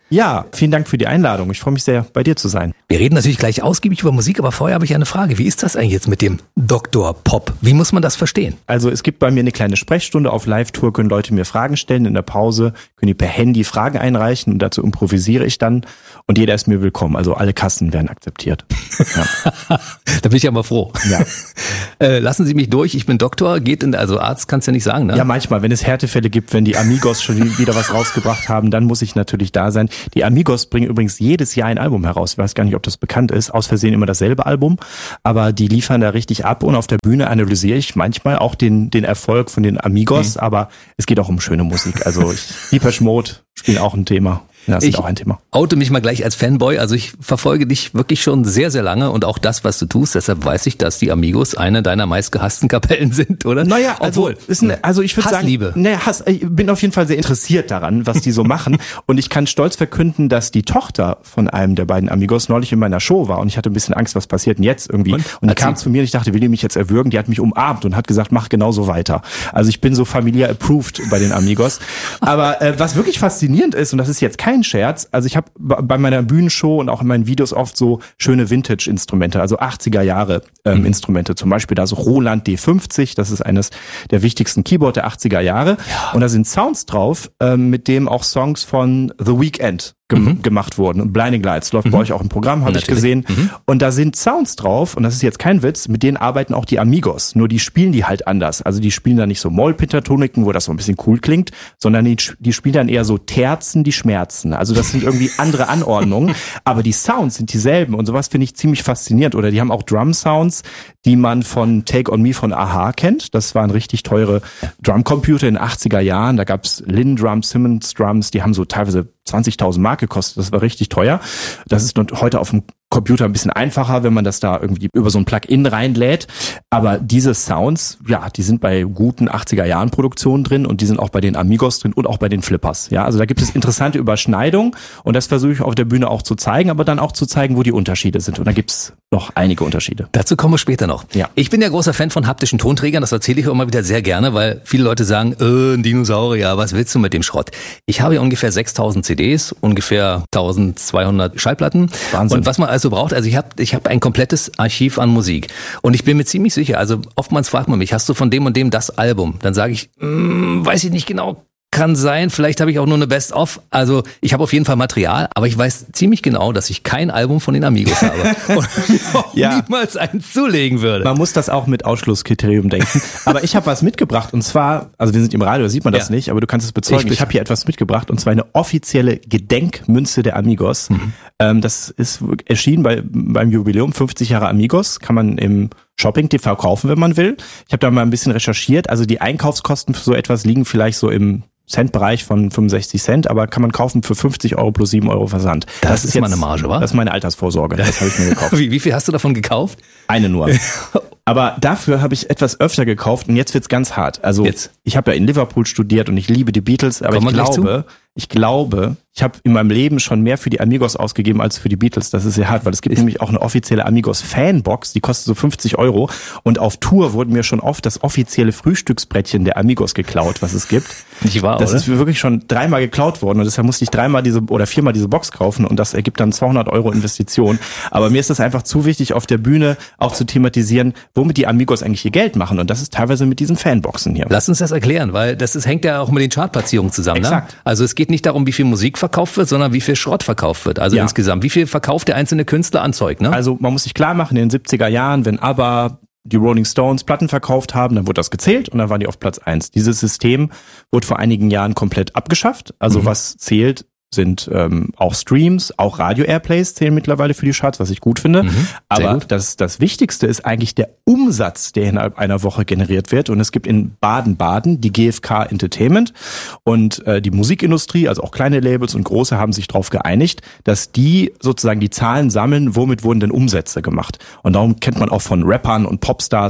Ja, vielen Dank für die Einladung. Ich freue mich sehr, bei dir zu sein. Wir reden natürlich gleich ausgiebig über Musik, aber vorher habe ich eine Frage. Wie ist das eigentlich jetzt mit dem Doktor Pop? Wie muss man das verstehen? Also es gibt bei mir eine kleine Sprechstunde auf Live-Tour, können Leute mir Fragen stellen. In der Pause können die per Handy Fragen einreichen und dazu improvisiere ich dann. Und jeder ist mir willkommen. Also alle Kassen werden akzeptiert. Ja. Da bin ich aber froh. Ja. äh, lassen Sie mich durch, ich bin Doktor. Geht in, also Arzt kannst du ja nicht sagen, ne? Ja, manchmal, wenn es Härtefälle gibt, wenn die Amigos schon wieder was rausgebracht haben, dann muss ich natürlich da sein. Die Amigos bringen übrigens jedes Jahr ein Album heraus. Ich weiß gar nicht, ob das bekannt ist. Aus Versehen immer dasselbe Album. Aber die liefern da richtig ab. Und auf der Bühne analysiere ich manchmal auch den, den Erfolg von den Amigos. Mhm. Aber es geht auch um schöne Musik. Also ich, Depeche Mode spielen auch ein Thema. Ja, das ist auch ein Thema. Ich oute mich mal gleich als Fanboy. Also ich verfolge dich wirklich schon sehr, sehr lange und auch das, was du tust. Deshalb weiß ich, dass die Amigos eine deiner meistgehassten Kapellen sind, oder? Naja, also, Obwohl, ist eine, also ich würde sagen, Hassliebe. Naja, Hass, ich bin auf jeden Fall sehr interessiert daran, was die so machen. Und ich kann stolz verkünden, dass die Tochter von einem der beiden Amigos neulich in meiner Show war. Und ich hatte ein bisschen Angst, was passiert denn jetzt irgendwie. Und, und die kam zu mir und ich dachte, will die mich jetzt erwürgen? Die hat mich umarmt und hat gesagt, mach genauso weiter. Also ich bin so familiär approved bei den Amigos. Aber äh, was wirklich faszinierend ist, und das ist jetzt kein Scherz, also ich habe bei meiner Bühnenshow und auch in meinen Videos oft so schöne Vintage-Instrumente, also achtziger Jahre ähm, mhm. Instrumente. Zum Beispiel da so Roland D fünfzig, das ist eines der wichtigsten Keyboard der achtziger Jahre. Ja. Und da sind Sounds drauf, ähm, mit dem auch Songs von The Weeknd gem- mhm. gemacht wurden. Und Blinding Lights läuft mhm. bei euch auch im Programm, habe ich gesehen. Mhm. Und da sind Sounds drauf, und das ist jetzt kein Witz, mit denen arbeiten auch die Amigos. Nur die spielen die halt anders. Also die spielen da nicht so Mollpentatoniken, wo das so ein bisschen cool klingt, sondern die, die spielen dann eher so Terzen, die schmerzen. Also das sind irgendwie andere Anordnungen, aber die Sounds sind dieselben und sowas finde ich ziemlich faszinierend. Oder die haben auch Drum-Sounds, die man von Take On Me von a-ha kennt. Das waren richtig teure Drumcomputer in den achtziger Jahren. Da gab's Linn Drums, Simmons Drums, die haben so teilweise zwanzigtausend Mark gekostet. Das war richtig teuer. Das ist heute auf dem Computer ein bisschen einfacher, wenn man das da irgendwie über so ein Plugin reinlädt. Aber diese Sounds, ja, die sind bei guten achtziger Jahren Produktionen drin und die sind auch bei den Amigos drin und auch bei den Flippers. Ja, also da gibt es interessante Überschneidungen und das versuche ich auf der Bühne auch zu zeigen, aber dann auch zu zeigen, wo die Unterschiede sind. Und da gibt's noch einige Unterschiede. Dazu kommen wir später noch. Ja. Ich bin ja großer Fan von haptischen Tonträgern, das erzähle ich auch immer wieder sehr gerne, weil viele Leute sagen, äh, ein Dinosaurier, was willst du mit dem Schrott? Ich habe ja ungefähr sechstausend C Ds, ungefähr eintausendzweihundert Schallplatten. Wahnsinn. Und was man also braucht, also ich habe ich hab ein komplettes Archiv an Musik. Und ich bin mir ziemlich sicher, also oftmals fragt man mich, hast du von dem und dem das Album? Dann sage ich, mm, weiß ich nicht genau. Kann sein, vielleicht habe ich auch nur eine Best-of. Also ich habe auf jeden Fall Material, aber ich weiß ziemlich genau, dass ich kein Album von den Amigos habe und auch ja. niemals eins zulegen würde. Man muss das auch mit Ausschlusskriterium denken. Aber ich habe was mitgebracht und zwar, also wir sind im Radio, da sieht man das ja. nicht, aber du kannst es bezeugen. Ich, ich habe hier etwas mitgebracht und zwar eine offizielle Gedenkmünze der Amigos. Mhm. Ähm, das ist erschienen bei beim Jubiläum fünfzig Jahre Amigos, kann man im Shopping T V kaufen, wenn man will. Ich habe da mal ein bisschen recherchiert. Also die Einkaufskosten für so etwas liegen vielleicht so im Centbereich von fünfundsechzig Cent, aber kann man kaufen für fünfzig Euro plus sieben Euro Versand. Das, das ist jetzt meine Marge, wa? Das ist meine Altersvorsorge. Das habe ich mir gekauft. Wie, wie viel hast du davon gekauft? Eine nur. Aber dafür habe ich etwas öfter gekauft und jetzt wird's ganz hart. Also jetzt. Ich habe ja in Liverpool studiert und ich liebe die Beatles, aber ich glaube, ich glaube, ich habe in meinem Leben schon mehr für die Amigos ausgegeben als für die Beatles. Das ist sehr hart, weil es gibt ich nämlich auch eine offizielle Amigos-Fanbox, die kostet so fünfzig Euro. Und auf Tour wurde mir schon oft das offizielle Frühstücksbrettchen der Amigos geklaut, was es gibt. Nicht wahr, das oder? ist wirklich schon dreimal geklaut worden und deshalb musste ich dreimal diese oder viermal diese Box kaufen und das ergibt dann zweihundert Euro Investition. Aber mir ist das einfach zu wichtig, auf der Bühne auch zu thematisieren, womit die Amigos eigentlich ihr Geld machen. Und das ist teilweise mit diesen Fanboxen hier. Lass uns das erklären, weil das ist, hängt ja auch mit den Chartplatzierungen zusammen. Exakt. Ne? Also es geht nicht darum, wie viel Musik verkauft wird, sondern wie viel Schrott verkauft wird. Also ja. insgesamt, wie viel verkauft der einzelne Künstler an Zeug. Ne? Also man muss sich klar machen, in den siebziger Jahren, wenn ABBA, die Rolling Stones Platten verkauft haben, dann wurde das gezählt und dann waren die auf Platz eins. Dieses System wurde vor einigen Jahren komplett abgeschafft. Also mhm. was zählt, sind ähm, auch Streams, auch Radio-Airplays zählen mittlerweile für die Charts, was ich gut finde. Mhm, Aber gut. Das, das Wichtigste ist eigentlich der Umsatz, der innerhalb einer Woche generiert wird. Und es gibt in Baden-Baden die G F K Entertainment und äh, die Musikindustrie, also auch kleine Labels und große, haben sich darauf geeinigt, dass die sozusagen die Zahlen sammeln, womit wurden denn Umsätze gemacht. Und darum kennt man auch von Rappern und Popstars und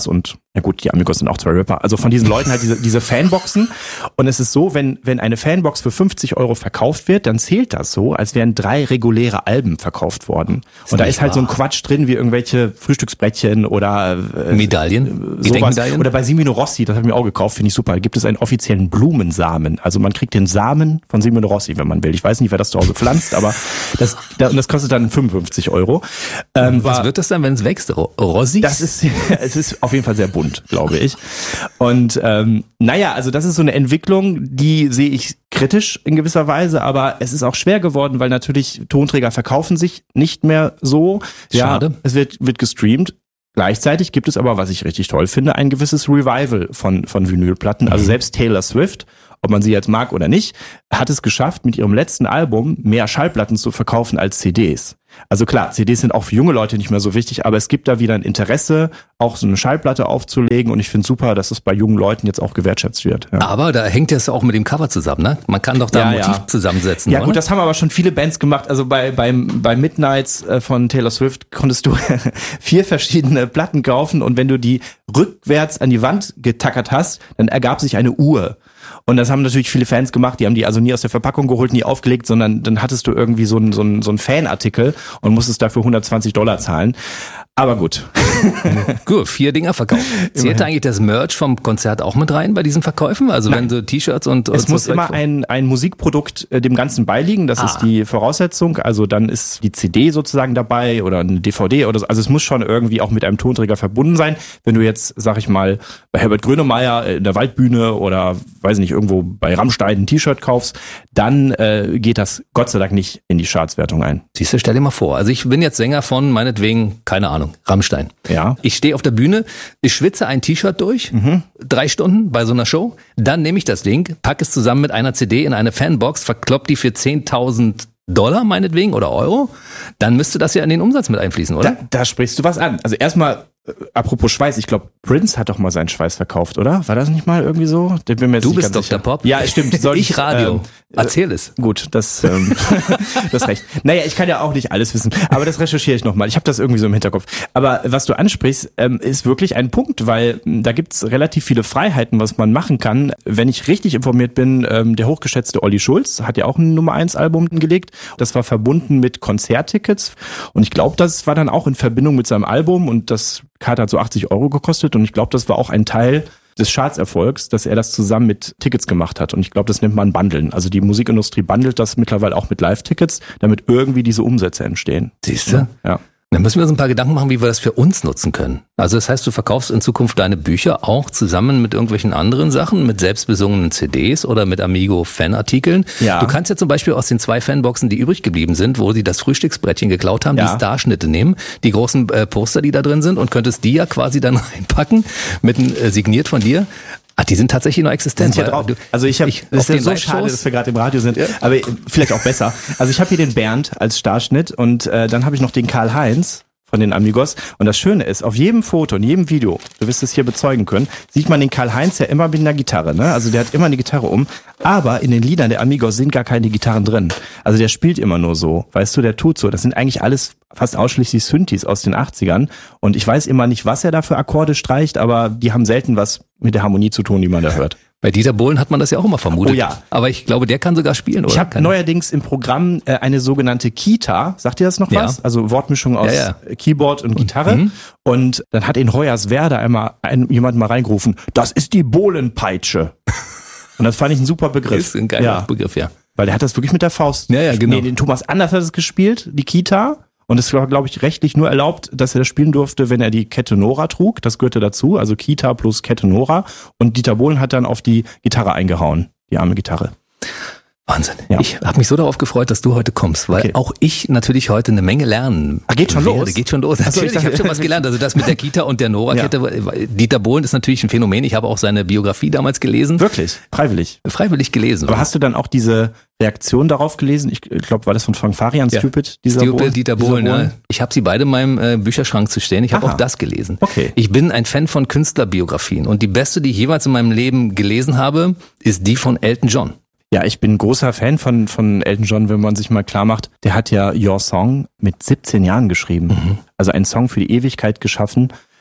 Ja gut, die Amigos sind auch zwei Rapper. Also von diesen Leuten halt diese, diese Fanboxen. Und es ist so, wenn, wenn eine Fanbox für fünfzig Euro verkauft wird, dann zählt das so, als wären drei reguläre Alben verkauft worden. Und da ist halt wahr. So ein Quatsch drin, wie irgendwelche Frühstücksbrettchen oder äh, Medaillen. Sowas. Oder bei Simino Rossi, das habe ich mir auch gekauft, finde ich super. Da gibt es einen offiziellen Blumensamen. Also man kriegt den Samen von Simino Rossi, wenn man will. Ich weiß nicht, wer das zu Hause pflanzt, aber das, das, das kostet dann fünfundfünfzig Euro. Ähm, Was war, wird das dann, wenn es wächst? Rossi? Das ist, es ist auf jeden Fall sehr bunt. Glaube ich. Und ähm, naja, also das ist so eine Entwicklung, die sehe ich kritisch in gewisser Weise, aber es ist auch schwer geworden, weil natürlich Tonträger verkaufen sich nicht mehr so. Schade. Ja, es wird, wird gestreamt. Gleichzeitig gibt es aber, was ich richtig toll finde, ein gewisses Revival von, von Vinylplatten. Also selbst Taylor Swift, ob man sie jetzt mag oder nicht, hat es geschafft, mit ihrem letzten Album mehr Schallplatten zu verkaufen als C Ds. Also klar, C Ds sind auch für junge Leute nicht mehr so wichtig, aber es gibt da wieder ein Interesse, auch so eine Schallplatte aufzulegen und ich finde super, dass es bei jungen Leuten jetzt auch gewertschätzt wird. Ja. Aber da hängt das auch mit dem Cover zusammen, ne? Man kann doch da ein ja, Motiv ja. zusammensetzen, Ja oder? Gut, das haben aber schon viele Bands gemacht. Also bei beim bei Midnights von Taylor Swift konntest du vier verschiedene Platten kaufen und wenn du die rückwärts an die Wand getackert hast, dann ergab sich eine Uhr. Und das haben natürlich viele Fans gemacht, die haben die also nie aus der Verpackung geholt, nie aufgelegt, sondern dann hattest du irgendwie so einen so einen, so einen Fanartikel und musstest dafür hundertzwanzig Dollar zahlen. Aber gut. Gut, vier Dinger verkauft. Zählt eigentlich das Merch vom Konzert auch mit rein bei diesen Verkäufen? Also Nein. wenn so T-Shirts und... Es und muss so immer ein, ein Musikprodukt äh, dem Ganzen beiliegen, das ah. ist die Voraussetzung. Also dann ist die C D sozusagen dabei oder eine D V D oder so. Also es muss schon irgendwie auch mit einem Tonträger verbunden sein. Wenn du jetzt, sag ich mal, bei Herbert Grönemeyer in der Waldbühne oder, weiß nicht, irgendwo bei Rammstein ein T-Shirt kaufst, dann äh, geht das Gott sei Dank nicht in die Chartswertung ein. Siehst du, stell dir mal vor. Also ich bin jetzt Sänger von, meinetwegen, keine Ahnung, Rammstein. Ja. Ich stehe auf der Bühne, ich schwitze ein T-Shirt durch, mhm. drei Stunden bei so einer Show, dann nehme ich das Ding, packe es zusammen mit einer C D in eine Fanbox, verklopp die für zehntausend Dollar meinetwegen oder Euro, dann müsste das ja in den Umsatz mit einfließen, oder? Da, da sprichst du was an. Also erstmal, äh, apropos Schweiß, ich glaube, Prince hat doch mal seinen Schweiß verkauft, oder? War das nicht mal irgendwie so? Der bin mir jetzt du nicht bist ganz Doktor sicher. Pop? Ja, stimmt. Soll ich Radio. Ähm, Erzähl es. Gut, das, ähm, du hast recht. Naja, ich kann ja auch nicht alles wissen, aber das recherchiere ich nochmal. Ich habe das irgendwie so im Hinterkopf. Aber was du ansprichst, ähm, ist wirklich ein Punkt, weil ähm, da gibt's relativ viele Freiheiten, was man machen kann. Wenn ich richtig informiert bin, ähm, der hochgeschätzte Olli Schulz hat ja auch ein Nummer eins Album gelegt. Das war verbunden mit Konzerttickets und ich glaube, das war dann auch in Verbindung mit seinem Album und das Karte hat so achtzig Euro gekostet und ich glaube, das war auch ein Teil des Chartserfolgs, dass er das zusammen mit Tickets gemacht hat. Und ich glaube, das nennt man Bundeln. Also die Musikindustrie bundelt das mittlerweile auch mit Live-Tickets, damit irgendwie diese Umsätze entstehen. Siehst du? Ja. Dann müssen wir uns ein paar Gedanken machen, wie wir das für uns nutzen können. Also das heißt, du verkaufst in Zukunft deine Bücher auch zusammen mit irgendwelchen anderen Sachen, mit selbstbesungenen C Ds oder mit Amigo-Fanartikeln. Ja. Du kannst ja zum Beispiel aus den zwei Fanboxen, die übrig geblieben sind, wo sie das Frühstücksbrettchen geklaut haben, ja. die Starschnitte nehmen, die großen äh, Poster, die da drin sind und könntest die ja quasi dann reinpacken, mit äh, signiert von dir. Ah, die sind tatsächlich noch existent. Ja drauf. Also ich habe, es ist ja so schade, dass wir gerade im Radio sind, ja. aber vielleicht auch besser. Also ich habe hier den Bernd als Starschnitt und äh, dann habe ich noch den Karl-Heinz von den Amigos. Und das Schöne ist, auf jedem Foto, in jedem Video, du wirst es hier bezeugen können, sieht man den Karl-Heinz ja immer mit einer Gitarre. Ne? Also der hat immer eine Gitarre um. Aber in den Liedern der Amigos sind gar keine Gitarren drin. Also der spielt immer nur so. Weißt du, der tut so. Das sind eigentlich alles fast ausschließlich Synthes aus den achtzigern. Und ich weiß immer nicht, was er da für Akkorde streicht, aber die haben selten was mit der Harmonie zu tun, die man da hört. Bei Dieter Bohlen hat man das ja auch immer vermutet. Oh ja. Aber ich glaube, der kann sogar spielen, oder? Ich habe neuerdings im Programm äh, eine sogenannte Kita. Sagt ihr das noch ja. was? Also Wortmischung aus ja, ja. Keyboard und Gitarre. Mhm. Und dann hat in Hoyerswerda einmal ein, jemand mal reingerufen, das ist die Bohlenpeitsche. Und das fand ich ein super Begriff. Das ist ein geiler ja. Begriff, ja. Weil der hat das wirklich mit der Faust. Ja, ja, genau. Nee, den Thomas Anders hat es gespielt, die Kita. Und es war, glaube ich, rechtlich nur erlaubt, dass er das spielen durfte, wenn er die Kette Nora trug. Das gehörte dazu, also Kita plus Kette Nora. Und Dieter Bohlen hat dann auf die Gitarre eingehauen, die arme Gitarre. Wahnsinn. Ja. Ich habe mich so darauf gefreut, dass du heute kommst, weil okay. auch ich natürlich heute eine Menge lernen. Ah, geht schon werde. los? Geht schon los. Achso, natürlich, ich, ich habe schon was gelernt. Also das mit der Kita und der Nora-Kette. Ja. Dieter Bohlen ist natürlich ein Phänomen. Ich habe auch seine Biografie damals gelesen. Wirklich? Freiwillig? Freiwillig gelesen. Aber hast du dann auch diese Reaktion darauf gelesen? Ich glaube, war das von Frank Farian, ja. Stupid? Dieser Stupid, Bohlen? Dieter Bohlen, ja. Bohlen. Ich habe sie beide in meinem äh, Bücherschrank zu stehen. Ich habe auch das gelesen. Okay. Ich bin ein Fan von Künstlerbiografien. Und die beste, die ich jeweils in meinem Leben gelesen habe, ist die von Elton John. Ja, ich bin großer Fan von von Elton John, wenn man sich mal klar macht, der hat ja Your Song mit siebzehn Jahren geschrieben. Mhm. Also einen Song für die Ewigkeit geschaffen,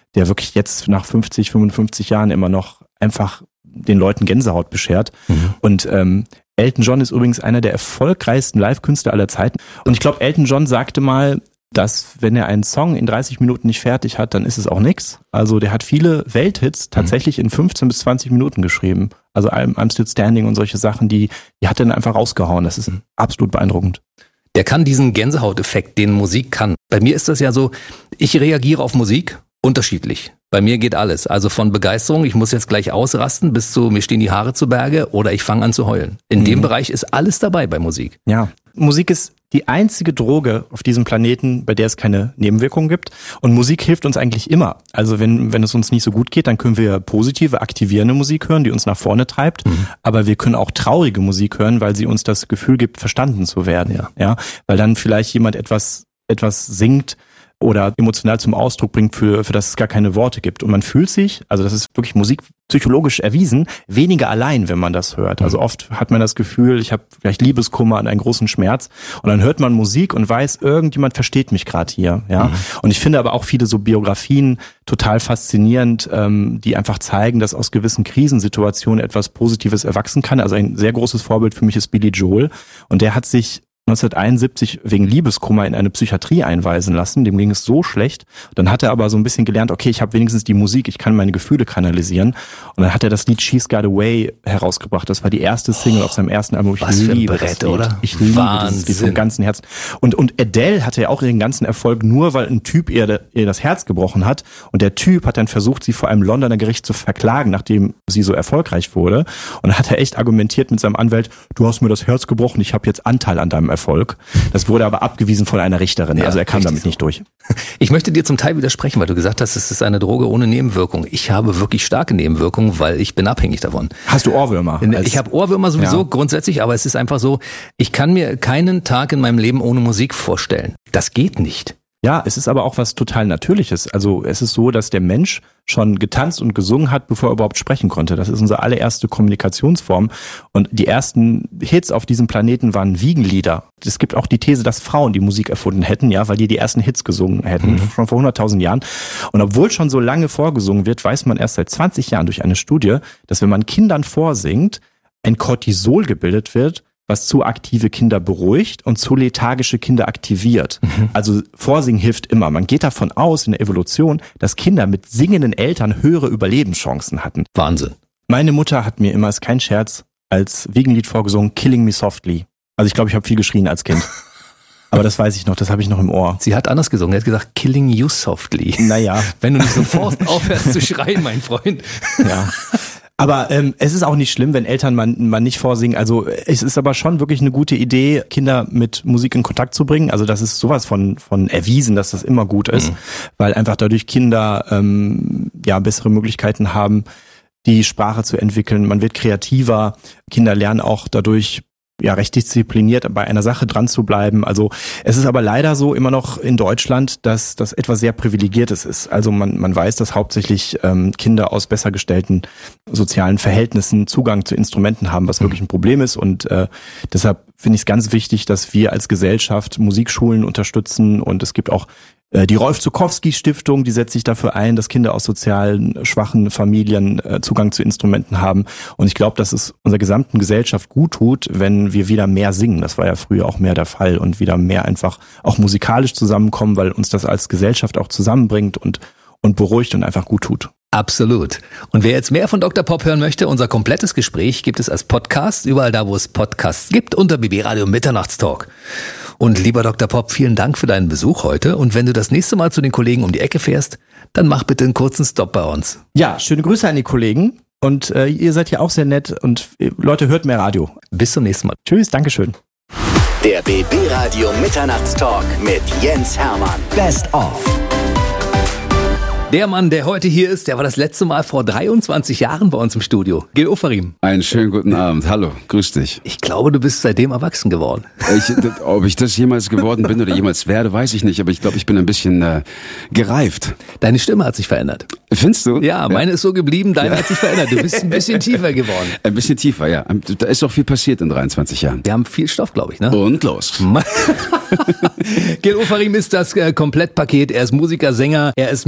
der wirklich jetzt nach fünfzig, fünfundfünfzig Jahren immer noch einfach den Leuten Gänsehaut beschert. Mhm. Und ähm, Elton John ist übrigens einer der erfolgreichsten Live-Künstler aller Zeiten. Und ich glaube, Elton John sagte mal, dass wenn er einen Song in dreißig Minuten nicht fertig hat, dann ist es auch nix. Also der hat viele Welthits tatsächlich in fünfzehn bis zwanzig Minuten geschrieben. Also I'm, I'm Still Standing und solche Sachen, die, die hat er dann einfach rausgehauen. Das ist absolut beeindruckend. Der kann diesen Gänsehauteffekt, den Musik kann. Bei mir ist das ja so, ich reagiere auf Musik unterschiedlich. Bei mir geht alles. Also von Begeisterung, ich muss jetzt gleich ausrasten, bis zu mir stehen die Haare zu Berge oder ich fange an zu heulen. In mhm. dem Bereich ist alles dabei bei Musik. Ja, Musik ist die einzige Droge auf diesem Planeten, bei der es keine Nebenwirkungen gibt. Und Musik hilft uns eigentlich immer. Also wenn, wenn es uns nicht so gut geht, dann können wir positive, aktivierende Musik hören, die uns nach vorne treibt. Mhm. Aber wir können auch traurige Musik hören, weil sie uns das Gefühl gibt, verstanden zu werden. Ja, ja? Weil dann vielleicht jemand etwas, etwas singt, oder emotional zum Ausdruck bringt, für, für das es gar keine Worte gibt. Und man fühlt sich, also das ist wirklich musikpsychologisch erwiesen, weniger allein, wenn man das hört. Also oft hat man das Gefühl, ich habe vielleicht Liebeskummer und einen großen Schmerz und dann hört man Musik und weiß, irgendjemand versteht mich gerade hier. Ja. Mhm. Und ich finde aber auch viele so Biografien total faszinierend, ähm, die einfach zeigen, dass aus gewissen Krisensituationen etwas Positives erwachsen kann. Also ein sehr großes Vorbild für mich ist Billy Joel und der hat sich neunzehnhunderteinundsiebzig wegen Liebeskummer in eine Psychiatrie einweisen lassen. Dem ging es so schlecht. Dann hat er aber so ein bisschen gelernt, okay, ich habe wenigstens die Musik, ich kann meine Gefühle kanalisieren. Und dann hat er das Lied She's Got Away herausgebracht. Das war die erste Single oh, auf seinem ersten Album. Ich was liebe für ein Brett, das Lied. Oder? Ich liebe Wahnsinn. Dieses Lied vom ganzen Herzen. Und, und Adele hatte ja auch ihren ganzen Erfolg nur, weil ein Typ ihr, ihr das Herz gebrochen hat. Und der Typ hat dann versucht, sie vor einem Londoner Gericht zu verklagen, nachdem sie so erfolgreich wurde. Und dann hat er echt argumentiert mit seinem Anwalt, du hast mir das Herz gebrochen, ich habe jetzt Anteil an deinem Erfolg. Das wurde aber abgewiesen von einer Richterin, ja, also er kam damit so. nicht durch. Ich möchte dir zum Teil widersprechen, weil du gesagt hast, es ist eine Droge ohne Nebenwirkung. Ich habe wirklich starke Nebenwirkungen, weil ich bin abhängig davon. Hast du Ohrwürmer? Ich habe Ohrwürmer sowieso ja. grundsätzlich, aber es ist einfach so, ich kann mir keinen Tag in meinem Leben ohne Musik vorstellen. Das geht nicht. Ja, es ist aber auch was total Natürliches. Also es ist so, dass der Mensch schon getanzt und gesungen hat, bevor er überhaupt sprechen konnte. Das ist unsere allererste Kommunikationsform. Und die ersten Hits auf diesem Planeten waren Wiegenlieder. Es gibt auch die These, dass Frauen die Musik erfunden hätten, ja, weil die die ersten Hits gesungen hätten, mhm. schon vor hunderttausend Jahren. Und obwohl schon so lange vorgesungen wird, weiß man erst seit zwanzig Jahren durch eine Studie, dass wenn man Kindern vorsingt, ein Cortisol gebildet wird, was zu aktive Kinder beruhigt und zu lethargische Kinder aktiviert. Mhm. Also Vorsingen hilft immer. Man geht davon aus in der Evolution, dass Kinder mit singenden Eltern höhere Überlebenschancen hatten. Wahnsinn. Meine Mutter hat mir immer, ist kein Scherz, als Wiegenlied vorgesungen, Killing Me Softly. Also ich glaube, ich habe viel geschrien als Kind. Aber das weiß ich noch, das habe ich noch im Ohr. Sie hat anders gesungen, sie hat gesagt, Killing You Softly. Naja. Wenn du nicht sofort aufhörst zu schreien, mein Freund. Ja. Aber ähm, es ist auch nicht schlimm, wenn Eltern man, man nicht vorsingen. Also es ist aber schon wirklich eine gute Idee, Kinder mit Musik in Kontakt zu bringen. Also das ist sowas von von erwiesen, dass das immer gut ist, mhm. weil einfach dadurch Kinder ähm, ja bessere Möglichkeiten haben, die Sprache zu entwickeln. Man wird kreativer. Kinder lernen auch dadurch ja recht diszipliniert bei einer Sache dran zu bleiben. Also es ist aber leider so immer noch in Deutschland, dass das etwas sehr Privilegiertes ist. Also man man weiß, dass hauptsächlich ähm, Kinder aus besser gestellten sozialen Verhältnissen Zugang zu Instrumenten haben, was wirklich ein Problem ist. Und äh, deshalb finde ich es ganz wichtig, dass wir als Gesellschaft Musikschulen unterstützen. Und es gibt auch die Rolf-Zuckowski-Stiftung, die setzt sich dafür ein, dass Kinder aus sozialen schwachen Familien Zugang zu Instrumenten haben. Und ich glaube, dass es unserer gesamten Gesellschaft gut tut, wenn wir wieder mehr singen. Das war ja früher auch mehr der Fall. Und wieder mehr einfach auch musikalisch zusammenkommen, weil uns das als Gesellschaft auch zusammenbringt und, und beruhigt und einfach gut tut. Absolut. Und wer jetzt mehr von Doktor Pop hören möchte, unser komplettes Gespräch gibt es als Podcast, überall da, wo es Podcasts gibt, unter B B Radio Mitternachtstalk. Und lieber Doktor Pop, vielen Dank für deinen Besuch heute. Und wenn du das nächste Mal zu den Kollegen um die Ecke fährst, dann mach bitte einen kurzen Stopp bei uns. Ja, schöne Grüße an die Kollegen. Und äh, ihr seid ja auch sehr nett. Und äh, Leute, hört mehr Radio. Bis zum nächsten Mal. Tschüss, Dankeschön. Der B B Radio Mitternachtstalk mit Jens Hermann. Best of. Der Mann, der heute hier ist, der war das letzte Mal vor dreiundzwanzig Jahren bei uns im Studio. Gil Ofarim. Einen schönen guten Abend. Hallo, grüß dich. Ich glaube, du bist seitdem erwachsen geworden. Ich, ob ich das jemals geworden bin oder jemals werde, weiß ich nicht. Aber ich glaube, ich bin ein bisschen äh, gereift. Deine Stimme hat sich verändert. Findest du? Ja, meine ja. ist so geblieben, deine ja. hat sich verändert. Du bist ein bisschen tiefer geworden. Ein bisschen tiefer, ja. Da ist auch viel passiert in dreiundzwanzig Jahren. Wir haben viel Stoff, glaube ich, ne? Und los. Gil Ofarim ist das äh, Komplettpaket. Er ist Musiker, Sänger, er ist Musical-Darsteller.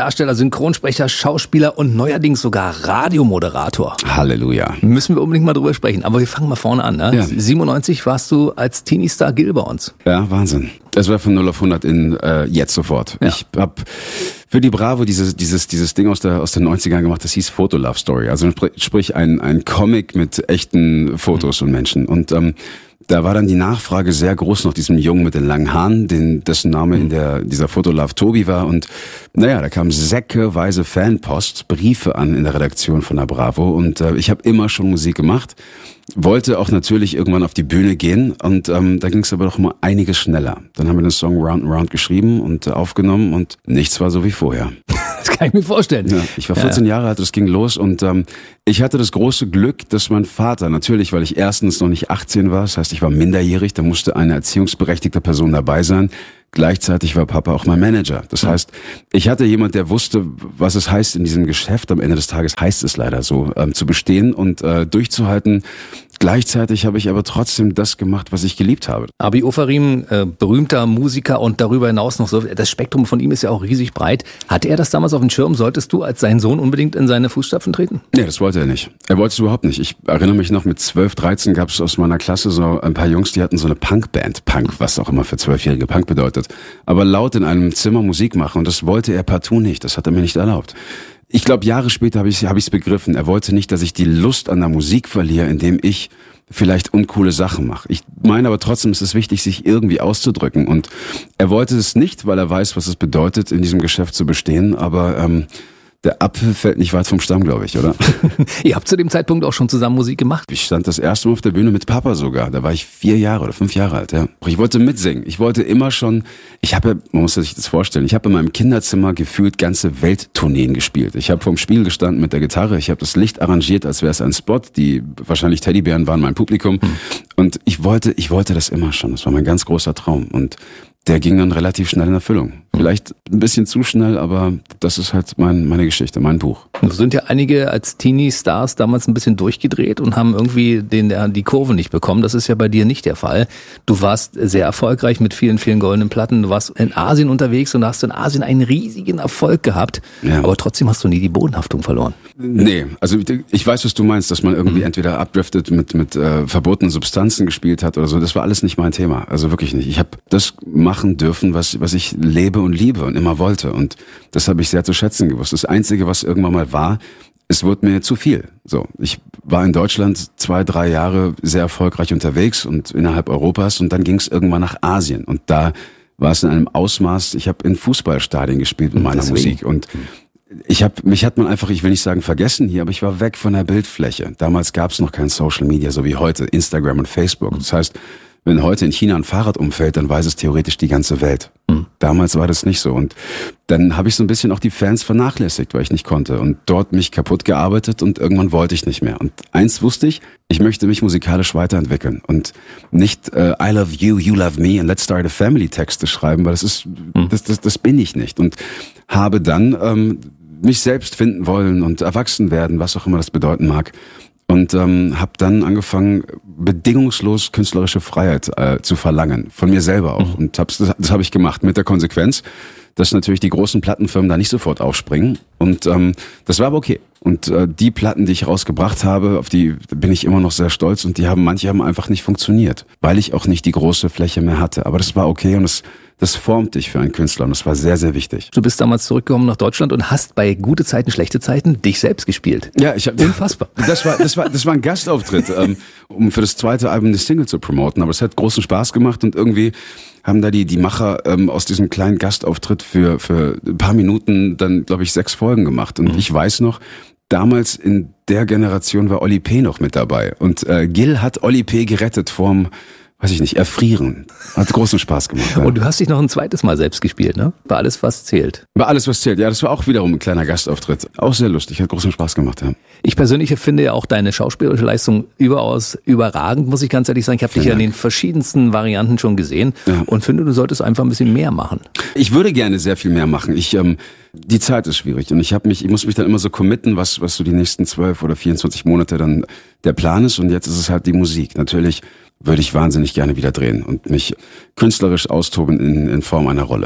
Darsteller, Synchronsprecher, Schauspieler und neuerdings sogar Radiomoderator. Halleluja. Müssen wir unbedingt mal drüber sprechen. Aber wir fangen mal vorne an. Ne? Ja. siebenundneunzig warst du als Teenie-Star Gil bei uns. Ja, Wahnsinn. Das war von null auf hundert in äh, jetzt sofort. Ja. Ich habe für die Bravo dieses dieses dieses Ding aus der aus den neunzigern gemacht, das hieß Photo Love Story. Also sprich ein ein Comic mit echten Fotos und Menschen. Und ähm, da war dann die Nachfrage sehr groß nach diesem Jungen mit den langen Haaren, den, dessen Name in der dieser Fotolove Tobi war. Und naja, da kamen säckeweise Fanpost, Briefe an in der Redaktion von der Bravo. Und äh, ich habe immer schon Musik gemacht, wollte auch natürlich irgendwann auf die Bühne gehen. Und ähm, da ging es aber doch mal einiges schneller. Dann haben wir den Song Round and Round geschrieben und äh, aufgenommen und nichts war so wie vorher. Das kann ich mir vorstellen. Ja, ich war vierzehn ja. Jahre alt, das ging los und ähm, ich hatte das große Glück, dass mein Vater, natürlich, weil ich erstens noch nicht achtzehn war, das heißt, ich war minderjährig, da musste eine erziehungsberechtigte Person dabei sein. Gleichzeitig war Papa auch mein Manager. Das heißt, ich hatte jemand, der wusste, was es heißt in diesem Geschäft. Am Ende des Tages heißt es leider so, ähm, zu bestehen und äh, durchzuhalten. Gleichzeitig habe ich aber trotzdem das gemacht, was ich geliebt habe. Abi Ofarim, äh, berühmter Musiker und darüber hinaus noch so, das Spektrum von ihm ist ja auch riesig breit. Hatte er das damals auf dem Schirm? Solltest du als sein Sohn unbedingt in seine Fußstapfen treten? Nee, das wollte er nicht. Er wollte es überhaupt nicht. Ich erinnere mich noch, mit zwölf, dreizehn gab es aus meiner Klasse so ein paar Jungs, die hatten so eine Punkband. Punk, was auch immer für Zwölfjährige Punk bedeutet. Aber laut in einem Zimmer Musik machen und das wollte er partout nicht. Das hat er mir nicht erlaubt. Ich glaube, Jahre später habe ich es hab ich's begriffen. Er wollte nicht, dass ich die Lust an der Musik verliere, indem ich vielleicht uncoole Sachen mache. Ich meine aber trotzdem, es ist wichtig, sich irgendwie auszudrücken. Und er wollte es nicht, weil er weiß, was es bedeutet, in diesem Geschäft zu bestehen. Aber ähm, der Apfel fällt nicht weit vom Stamm, glaube ich, oder? Ihr habt zu dem Zeitpunkt auch schon zusammen Musik gemacht? Ich stand das erste Mal auf der Bühne mit Papa sogar. Da war ich vier Jahre oder fünf Jahre alt. Ja. Ich wollte mitsingen. Ich wollte immer schon, ich habe, man muss sich das vorstellen, ich habe in meinem Kinderzimmer gefühlt ganze Welttourneen gespielt. Ich habe vorm Spiegel gestanden mit der Gitarre. Ich habe das Licht arrangiert, als wäre es ein Spot. Die wahrscheinlich Teddybären waren mein Publikum. Hm. Und ich wollte, ich wollte das immer schon. Das war mein ganz großer Traum. Und der ging dann relativ schnell in Erfüllung. Vielleicht ein bisschen zu schnell, aber das ist halt mein, meine Geschichte, mein Buch. Da sind ja einige als Teenie-Stars damals ein bisschen durchgedreht und haben irgendwie den, die Kurve nicht bekommen. Das ist ja bei dir nicht der Fall. Du warst sehr erfolgreich mit vielen, vielen goldenen Platten. Du warst in Asien unterwegs und hast in Asien einen riesigen Erfolg gehabt. Ja. Aber trotzdem hast du nie die Bodenhaftung verloren. Nee, also ich weiß, was du meinst, dass man irgendwie mhm. entweder abdriftet, mit, mit äh, verbotenen Substanzen gespielt hat oder so. Das war alles nicht mein Thema. Also wirklich nicht. Ich habe das machen dürfen, was, was ich lebe und liebe und immer wollte. Und das habe ich sehr zu schätzen gewusst. Das Einzige, was irgendwann mal war, es wurde mir zu viel. So, ich war in Deutschland zwei, drei Jahre sehr erfolgreich unterwegs und innerhalb Europas und dann ging es irgendwann nach Asien. Und da war es in einem Ausmaß, ich habe in Fußballstadien gespielt mit meiner Deswegen. Musik und ich habe, mich hat man einfach, ich will nicht sagen vergessen hier, aber ich war weg von der Bildfläche. Damals gab es noch kein Social Media, so wie heute, Instagram und Facebook. Das heißt, wenn heute in China ein Fahrrad umfällt, dann weiß es theoretisch die ganze Welt. Mhm. Damals war das nicht so. Und dann habe ich so ein bisschen auch die Fans vernachlässigt, weil ich nicht konnte. Und dort mich kaputt gearbeitet und irgendwann wollte ich nicht mehr. Und eins wusste ich, ich möchte mich musikalisch weiterentwickeln. Und nicht äh, I love you, you love me and let's start a family Texte schreiben, weil das ist, mhm. das, das, das bin ich nicht. Und habe dann ähm, mich selbst finden wollen und erwachsen werden, was auch immer das bedeuten mag. Und ähm, habe dann angefangen, bedingungslos künstlerische Freiheit äh, zu verlangen, von mir selber auch. Mhm. Und hab's, das, das habe ich gemacht mit der Konsequenz, dass natürlich die großen Plattenfirmen da nicht sofort aufspringen. Und ähm, das war aber okay. Und äh, die Platten, die ich rausgebracht habe, auf die bin ich immer noch sehr stolz. Und die haben, manche haben einfach nicht funktioniert, weil ich auch nicht die große Fläche mehr hatte. Aber das war okay und es das formt dich für einen Künstler und das war sehr, sehr wichtig. Du bist damals zurückgekommen nach Deutschland und hast bei gute Zeiten, schlechte Zeiten dich selbst gespielt. Ja, ich hab, unfassbar. Das war, das war, das war ein Gastauftritt, ähm, um für das zweite Album eine Single zu promoten. Aber es hat großen Spaß gemacht und irgendwie haben da die die Macher ähm, aus diesem kleinen Gastauftritt für für ein paar Minuten dann, glaube ich, sechs Folgen gemacht. Und mhm. ich weiß noch, damals in der Generation war Oli P. noch mit dabei und äh, Gil hat Oli P. gerettet vorm weiß ich nicht, erfrieren. Hat großen Spaß gemacht. Ja. Und du hast dich noch ein zweites Mal selbst gespielt, ne? Bei Alles, was zählt. Bei Alles, was zählt. Ja, das war auch wiederum ein kleiner Gastauftritt. Auch sehr lustig, hat großen Spaß gemacht, ja. Ich persönlich finde ja auch deine schauspielerische Leistung überaus überragend, muss ich ganz ehrlich sagen. Ich habe dich ja in den verschiedensten Varianten schon gesehen ja. und finde, du solltest einfach ein bisschen mehr machen. Ich würde gerne sehr viel mehr machen. Ich, ähm, die Zeit ist schwierig und ich habe mich, ich muss mich dann immer so committen, was, was so die nächsten zwölf oder vierundzwanzig Monate dann der Plan ist und jetzt ist es halt die Musik. Natürlich würde ich wahnsinnig gerne wieder drehen und mich künstlerisch austoben in, in Form einer Rolle.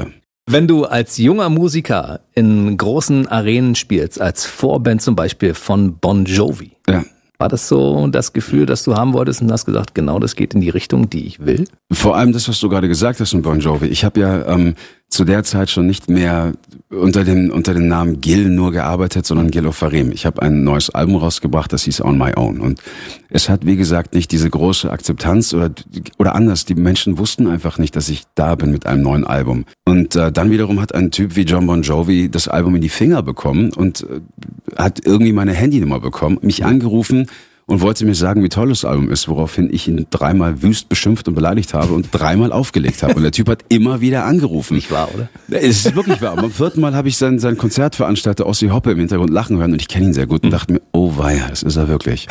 Wenn du als junger Musiker in großen Arenen spielst, als Vorband zum Beispiel von Bon Jovi, ja. war das so das Gefühl, das du haben wolltest und hast gesagt, genau das geht in die Richtung, die ich will? Vor allem das, was du gerade gesagt hast in Bon Jovi. Ich habe ja ähm, zu der Zeit schon nicht mehr unter dem unter dem Namen Gil nur gearbeitet, sondern Gil Ofarim. Ich habe ein neues Album rausgebracht, das hieß On My Own. Und es hat, wie gesagt, nicht diese große Akzeptanz oder oder anders. Die Menschen wussten einfach nicht, dass ich da bin mit einem neuen Album. Und äh, dann wiederum hat ein Typ wie John Bon Jovi das Album in die Finger bekommen und äh, hat irgendwie meine Handynummer bekommen, mich angerufen und wollte mir sagen, wie toll das Album ist, woraufhin ich ihn dreimal wüst beschimpft und beleidigt habe und dreimal aufgelegt habe. Und der Typ hat immer wieder angerufen. Nicht wahr, oder? Es ist wirklich wahr. Und beim vierten Mal habe ich sein, sein Konzertveranstalter Ossi Hoppe im Hintergrund lachen hören und ich kenne ihn sehr gut und dachte mir, oh weia, das ist er wirklich.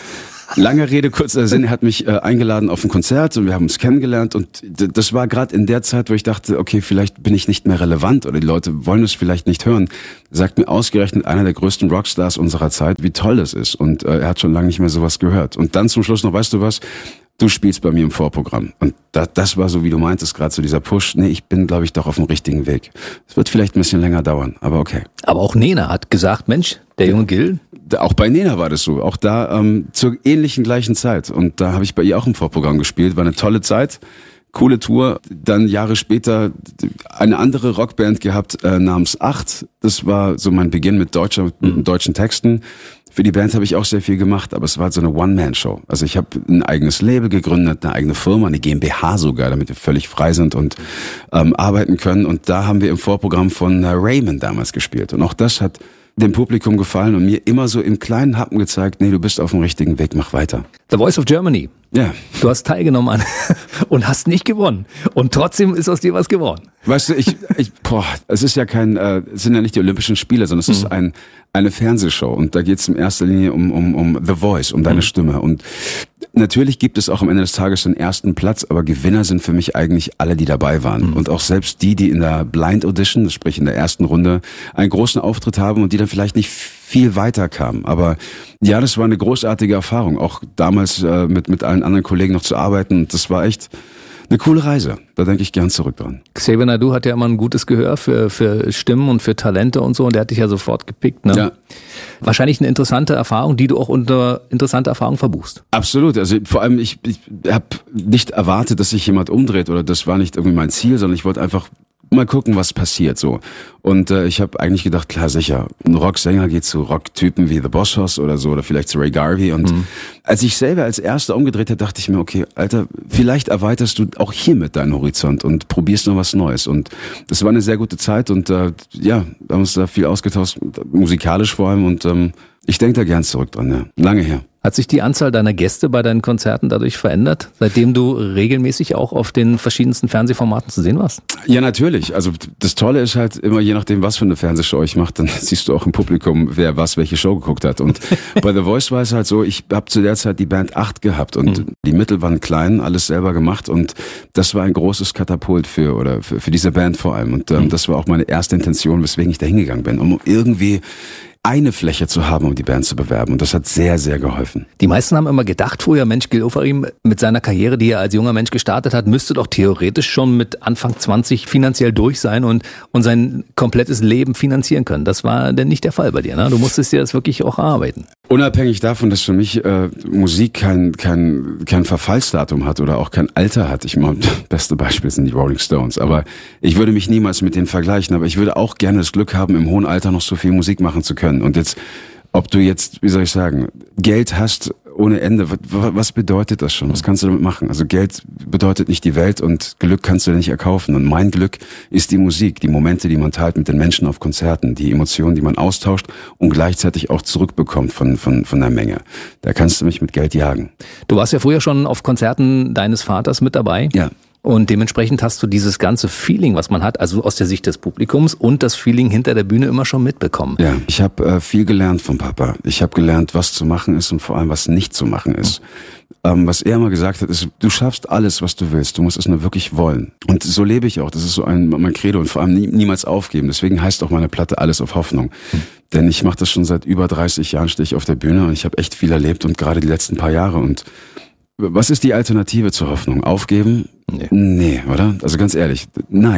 Lange Rede, kurzer Sinn, er hat mich äh, eingeladen auf ein Konzert und wir haben uns kennengelernt und d- das war gerade in der Zeit, wo ich dachte, okay, vielleicht bin ich nicht mehr relevant oder die Leute wollen es vielleicht nicht hören. Sagt mir ausgerechnet einer der größten Rockstars unserer Zeit, wie toll das ist und äh, er hat schon lange nicht mehr sowas gehört. Und dann zum Schluss noch, weißt du was, du spielst bei mir im Vorprogramm. Und da, das war so, wie du meintest, gerade so dieser Push. Nee, ich bin, glaube ich, doch auf dem richtigen Weg. Es wird vielleicht ein bisschen länger dauern, aber okay. Aber auch Nena hat gesagt, Mensch, der junge Gil. Auch bei Nena war das so. Auch da ähm, zur ähnlichen gleichen Zeit. Und da habe ich bei ihr auch im Vorprogramm gespielt. War eine tolle Zeit. Coole Tour. Dann Jahre später eine andere Rockband gehabt äh, namens Acht. Das war so mein Beginn mit deutscher, mit deutschen Texten. Für die Band habe ich auch sehr viel gemacht, aber es war so eine One-Man-Show. Also ich habe ein eigenes Label gegründet, eine eigene Firma, eine GmbH sogar, damit wir völlig frei sind und ähm, arbeiten können. Und da haben wir im Vorprogramm von äh, Raymond damals gespielt. Und auch das hat dem Publikum gefallen und mir immer so im kleinen Happen gezeigt, nee, du bist auf dem richtigen Weg, mach weiter. The Voice of Germany. Ja. Du hast teilgenommen an und hast nicht gewonnen. Und trotzdem ist aus dir was geworden. Weißt du, ich, ich boah, es ist ja kein, äh, es sind ja nicht die Olympischen Spiele, sondern es mhm. ist ein eine Fernsehshow und da geht es in erster Linie um um um The Voice, um deine mhm. Stimme. Und natürlich gibt es auch am Ende des Tages den ersten Platz, aber Gewinner sind für mich eigentlich alle, die dabei waren. Mhm. Und auch selbst die, die in der Blind Audition, sprich in der ersten Runde, einen großen Auftritt haben und die dann vielleicht nicht viel weiter kamen. Aber ja, das war eine großartige Erfahrung, auch damals äh, mit mit allen anderen Kollegen noch zu arbeiten. Und das war echt eine coole Reise. Da denke ich gern zurück dran. Xavier Naidoo hat ja immer ein gutes Gehör für für Stimmen und für Talente und so. Und der hat dich ja sofort gepickt. Ne? Ja. Wahrscheinlich eine interessante Erfahrung, die du auch unter interessante Erfahrung verbuchst. Absolut. Also vor allem, ich, ich habe nicht erwartet, dass sich jemand umdreht oder das war nicht irgendwie mein Ziel, sondern ich wollte einfach mal gucken, was passiert so. Und äh, ich habe eigentlich gedacht, klar, sicher, ein Rocksänger geht zu Rocktypen wie The Boss Hoss oder so oder vielleicht zu Ray Garvey. Und mhm. als ich selber als Erster umgedreht habe, dachte ich mir, okay, Alter, vielleicht erweiterst du auch hiermit deinen Horizont und probierst noch was Neues. Und das war eine sehr gute Zeit und äh, ja, wir haben uns da viel ausgetauscht, musikalisch vor allem. Und ähm, ich denke da gern zurück dran, ja. Lange her. Hat sich die Anzahl deiner Gäste bei deinen Konzerten dadurch verändert, seitdem du regelmäßig auch auf den verschiedensten Fernsehformaten zu sehen warst? Ja, natürlich. Also das Tolle ist halt immer, je nachdem, was für eine Fernsehshow ich mache, dann siehst du auch im Publikum, wer was, welche Show geguckt hat. Und bei The Voice war es halt so, ich habe zu der Zeit die Band Acht gehabt und mhm. die Mittel waren klein, alles selber gemacht und das war ein großes Katapult für oder für, für diese Band vor allem. Und ähm, mhm. das war auch meine erste Intention, weswegen ich da hingegangen bin, um irgendwie eine Fläche zu haben, um die Band zu bewerben. Und das hat sehr, sehr geholfen. Die meisten haben immer gedacht früher, Mensch, Gil Ofarim mit seiner Karriere, die er als junger Mensch gestartet hat, müsste doch theoretisch schon mit Anfang zwanzig finanziell durch sein und, und sein komplettes Leben finanzieren können. Das war denn nicht der Fall bei dir, ne? Du musstest dir das wirklich auch erarbeiten. Unabhängig davon, dass für mich äh, Musik kein, kein, kein Verfallsdatum hat oder auch kein Alter hat. Ich meine, das beste Beispiel sind die Rolling Stones. Aber ich würde mich niemals mit denen vergleichen. Aber ich würde auch gerne das Glück haben, im hohen Alter noch so viel Musik machen zu können. Und jetzt, ob du jetzt, wie soll ich sagen, Geld hast ohne Ende, was bedeutet das schon? Was kannst du damit machen? Also Geld bedeutet nicht die Welt und Glück kannst du nicht erkaufen. Und mein Glück ist die Musik, die Momente, die man teilt mit den Menschen auf Konzerten, die Emotionen, die man austauscht und gleichzeitig auch zurückbekommt von, von, von der Menge. Da kannst du mich mit Geld jagen. Du warst ja früher schon auf Konzerten deines Vaters mit dabei. Ja. Und dementsprechend hast du dieses ganze Feeling, was man hat, also aus der Sicht des Publikums und das Feeling hinter der Bühne immer schon mitbekommen. Ja, ich habe äh, viel gelernt vom Papa. Ich habe gelernt, was zu machen ist und vor allem, was nicht zu machen ist. Mhm. Ähm, was er immer gesagt hat, ist, du schaffst alles, was du willst. Du musst es nur wirklich wollen. Und so lebe ich auch. Das ist so ein mein Credo und vor allem nie, niemals aufgeben. Deswegen heißt auch meine Platte Alles auf Hoffnung. Mhm. Denn ich mache das schon seit über dreißig Jahren, stehe ich auf der Bühne und ich habe echt viel erlebt und gerade die letzten paar Jahre. Und was ist die Alternative zur Hoffnung? Aufgeben? Nee. Nee, oder? Also ganz ehrlich, nein.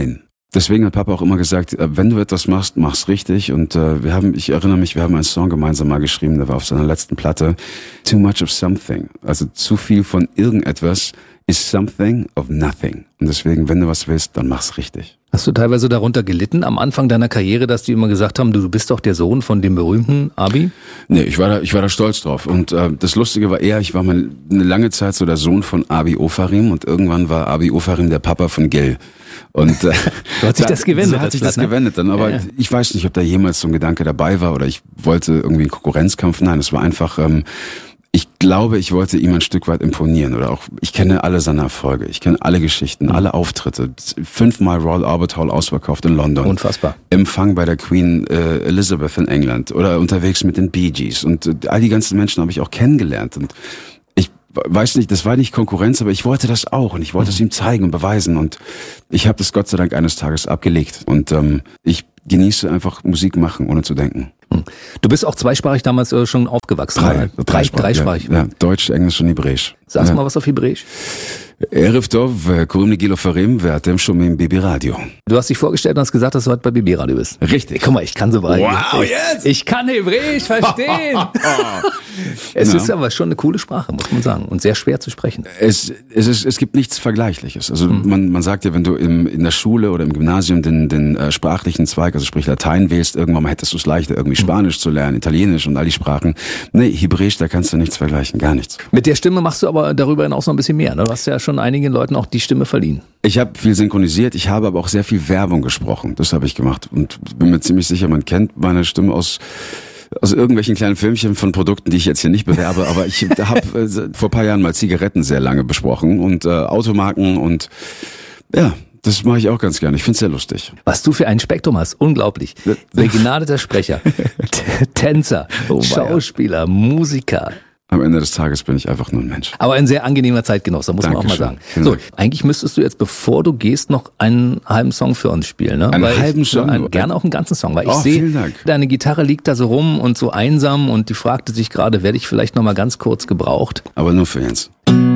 Deswegen hat Papa auch immer gesagt, wenn du etwas machst, mach's richtig. Und äh, wir haben, ich erinnere mich, wir haben einen Song gemeinsam mal geschrieben, der war auf seiner letzten Platte. Too much of something. Also zu viel von irgendetwas is something of nothing. Und deswegen, wenn du was willst, dann mach's richtig. Hast du teilweise darunter gelitten am Anfang deiner Karriere, dass die immer gesagt haben, du bist doch der Sohn von dem berühmten Abi? Nee, ich war da, ich war da stolz drauf. Und äh, das Lustige war eher, ich war mal eine lange Zeit so der Sohn von Abi Ofarim und irgendwann war Abi Ofarim der Papa von Gil. Und äh, so hat sich das gewendet. So hat sich das ne? gewendet dann. Aber ja, ja. ich weiß nicht, ob da jemals so ein Gedanke dabei war oder ich wollte irgendwie einen Konkurrenzkampf. Nein, es war einfach... Ähm, Ich glaube, ich wollte ihm ein Stück weit imponieren oder auch, ich kenne alle seine Erfolge, ich kenne alle Geschichten, mhm. alle Auftritte, fünfmal Royal Albert Hall ausverkauft in London. Unfassbar. Empfang bei der Queen äh, Elizabeth in England oder unterwegs mit den Bee Gees und äh, all die ganzen Menschen habe ich auch kennengelernt und ich weiß nicht, das war nicht Konkurrenz, aber ich wollte das auch und ich wollte mhm. es ihm zeigen und beweisen und ich habe das Gott sei Dank eines Tages abgelegt und ähm, ich genieße einfach Musik machen, ohne zu denken. Du bist auch zweisprachig damals äh, schon aufgewachsen. Drei, Drei, dreisprachig. dreisprachig. Ja, ja, Deutsch, Englisch und Hebräisch. Sagst du ja. mal was auf Hebräisch? Erev Tov, קוראים לי גיל עופרים ואתם שומעים ביבי רדיו. Du hast dich vorgestellt und hast gesagt, dass du heute bei Bibi Radio bist. Richtig. Guck mal, ich kann so weit. Wow, ich, jetzt! Ich kann Hebräisch verstehen. Es ja. ist aber schon eine coole Sprache, muss man sagen. Und sehr schwer zu sprechen. Es, es, ist, es gibt nichts Vergleichliches. Also mhm. man, man sagt ja, wenn du im, in der Schule oder im Gymnasium den, den äh, sprachlichen Zweig, also sprich Latein wählst, irgendwann mal hättest du es leichter, irgendwie Spanisch mhm. zu lernen, Italienisch und all die Sprachen. Nee, Hebräisch, da kannst du nichts vergleichen, gar nichts. Mit der Stimme machst du aber darüber hinaus noch ein bisschen mehr. Ne? Du hast ja schon einigen Leuten auch die Stimme verliehen. Ich habe viel synchronisiert, ich habe aber auch sehr viel Werbung gesprochen. Das habe ich gemacht und bin mir ziemlich sicher, man kennt meine Stimme aus aus irgendwelchen kleinen Filmchen von Produkten, die ich jetzt hier nicht bewerbe, aber ich habe äh, vor ein paar Jahren mal Zigaretten sehr lange besprochen und äh, Automarken und ja, das mache ich auch ganz gerne. Ich finde es sehr lustig. Was du für ein Spektrum hast, unglaublich. Begnadeter Sprecher, Tänzer, oh, Schauspieler, Musiker. Am Ende des Tages bin ich einfach nur ein Mensch. Aber ein sehr angenehmer Zeitgenosse, muss Dankeschön. Man auch mal sagen. So, eigentlich müsstest du jetzt, bevor du gehst, noch einen halben Song für uns spielen. Ne? Einen weil halben ich, Song? Ein, gerne auch einen ganzen Song, weil ich oh, sehe, deine Gitarre liegt da so rum und so einsam und die fragte sich gerade, werde ich vielleicht noch mal ganz kurz gebraucht? Aber nur für Jens.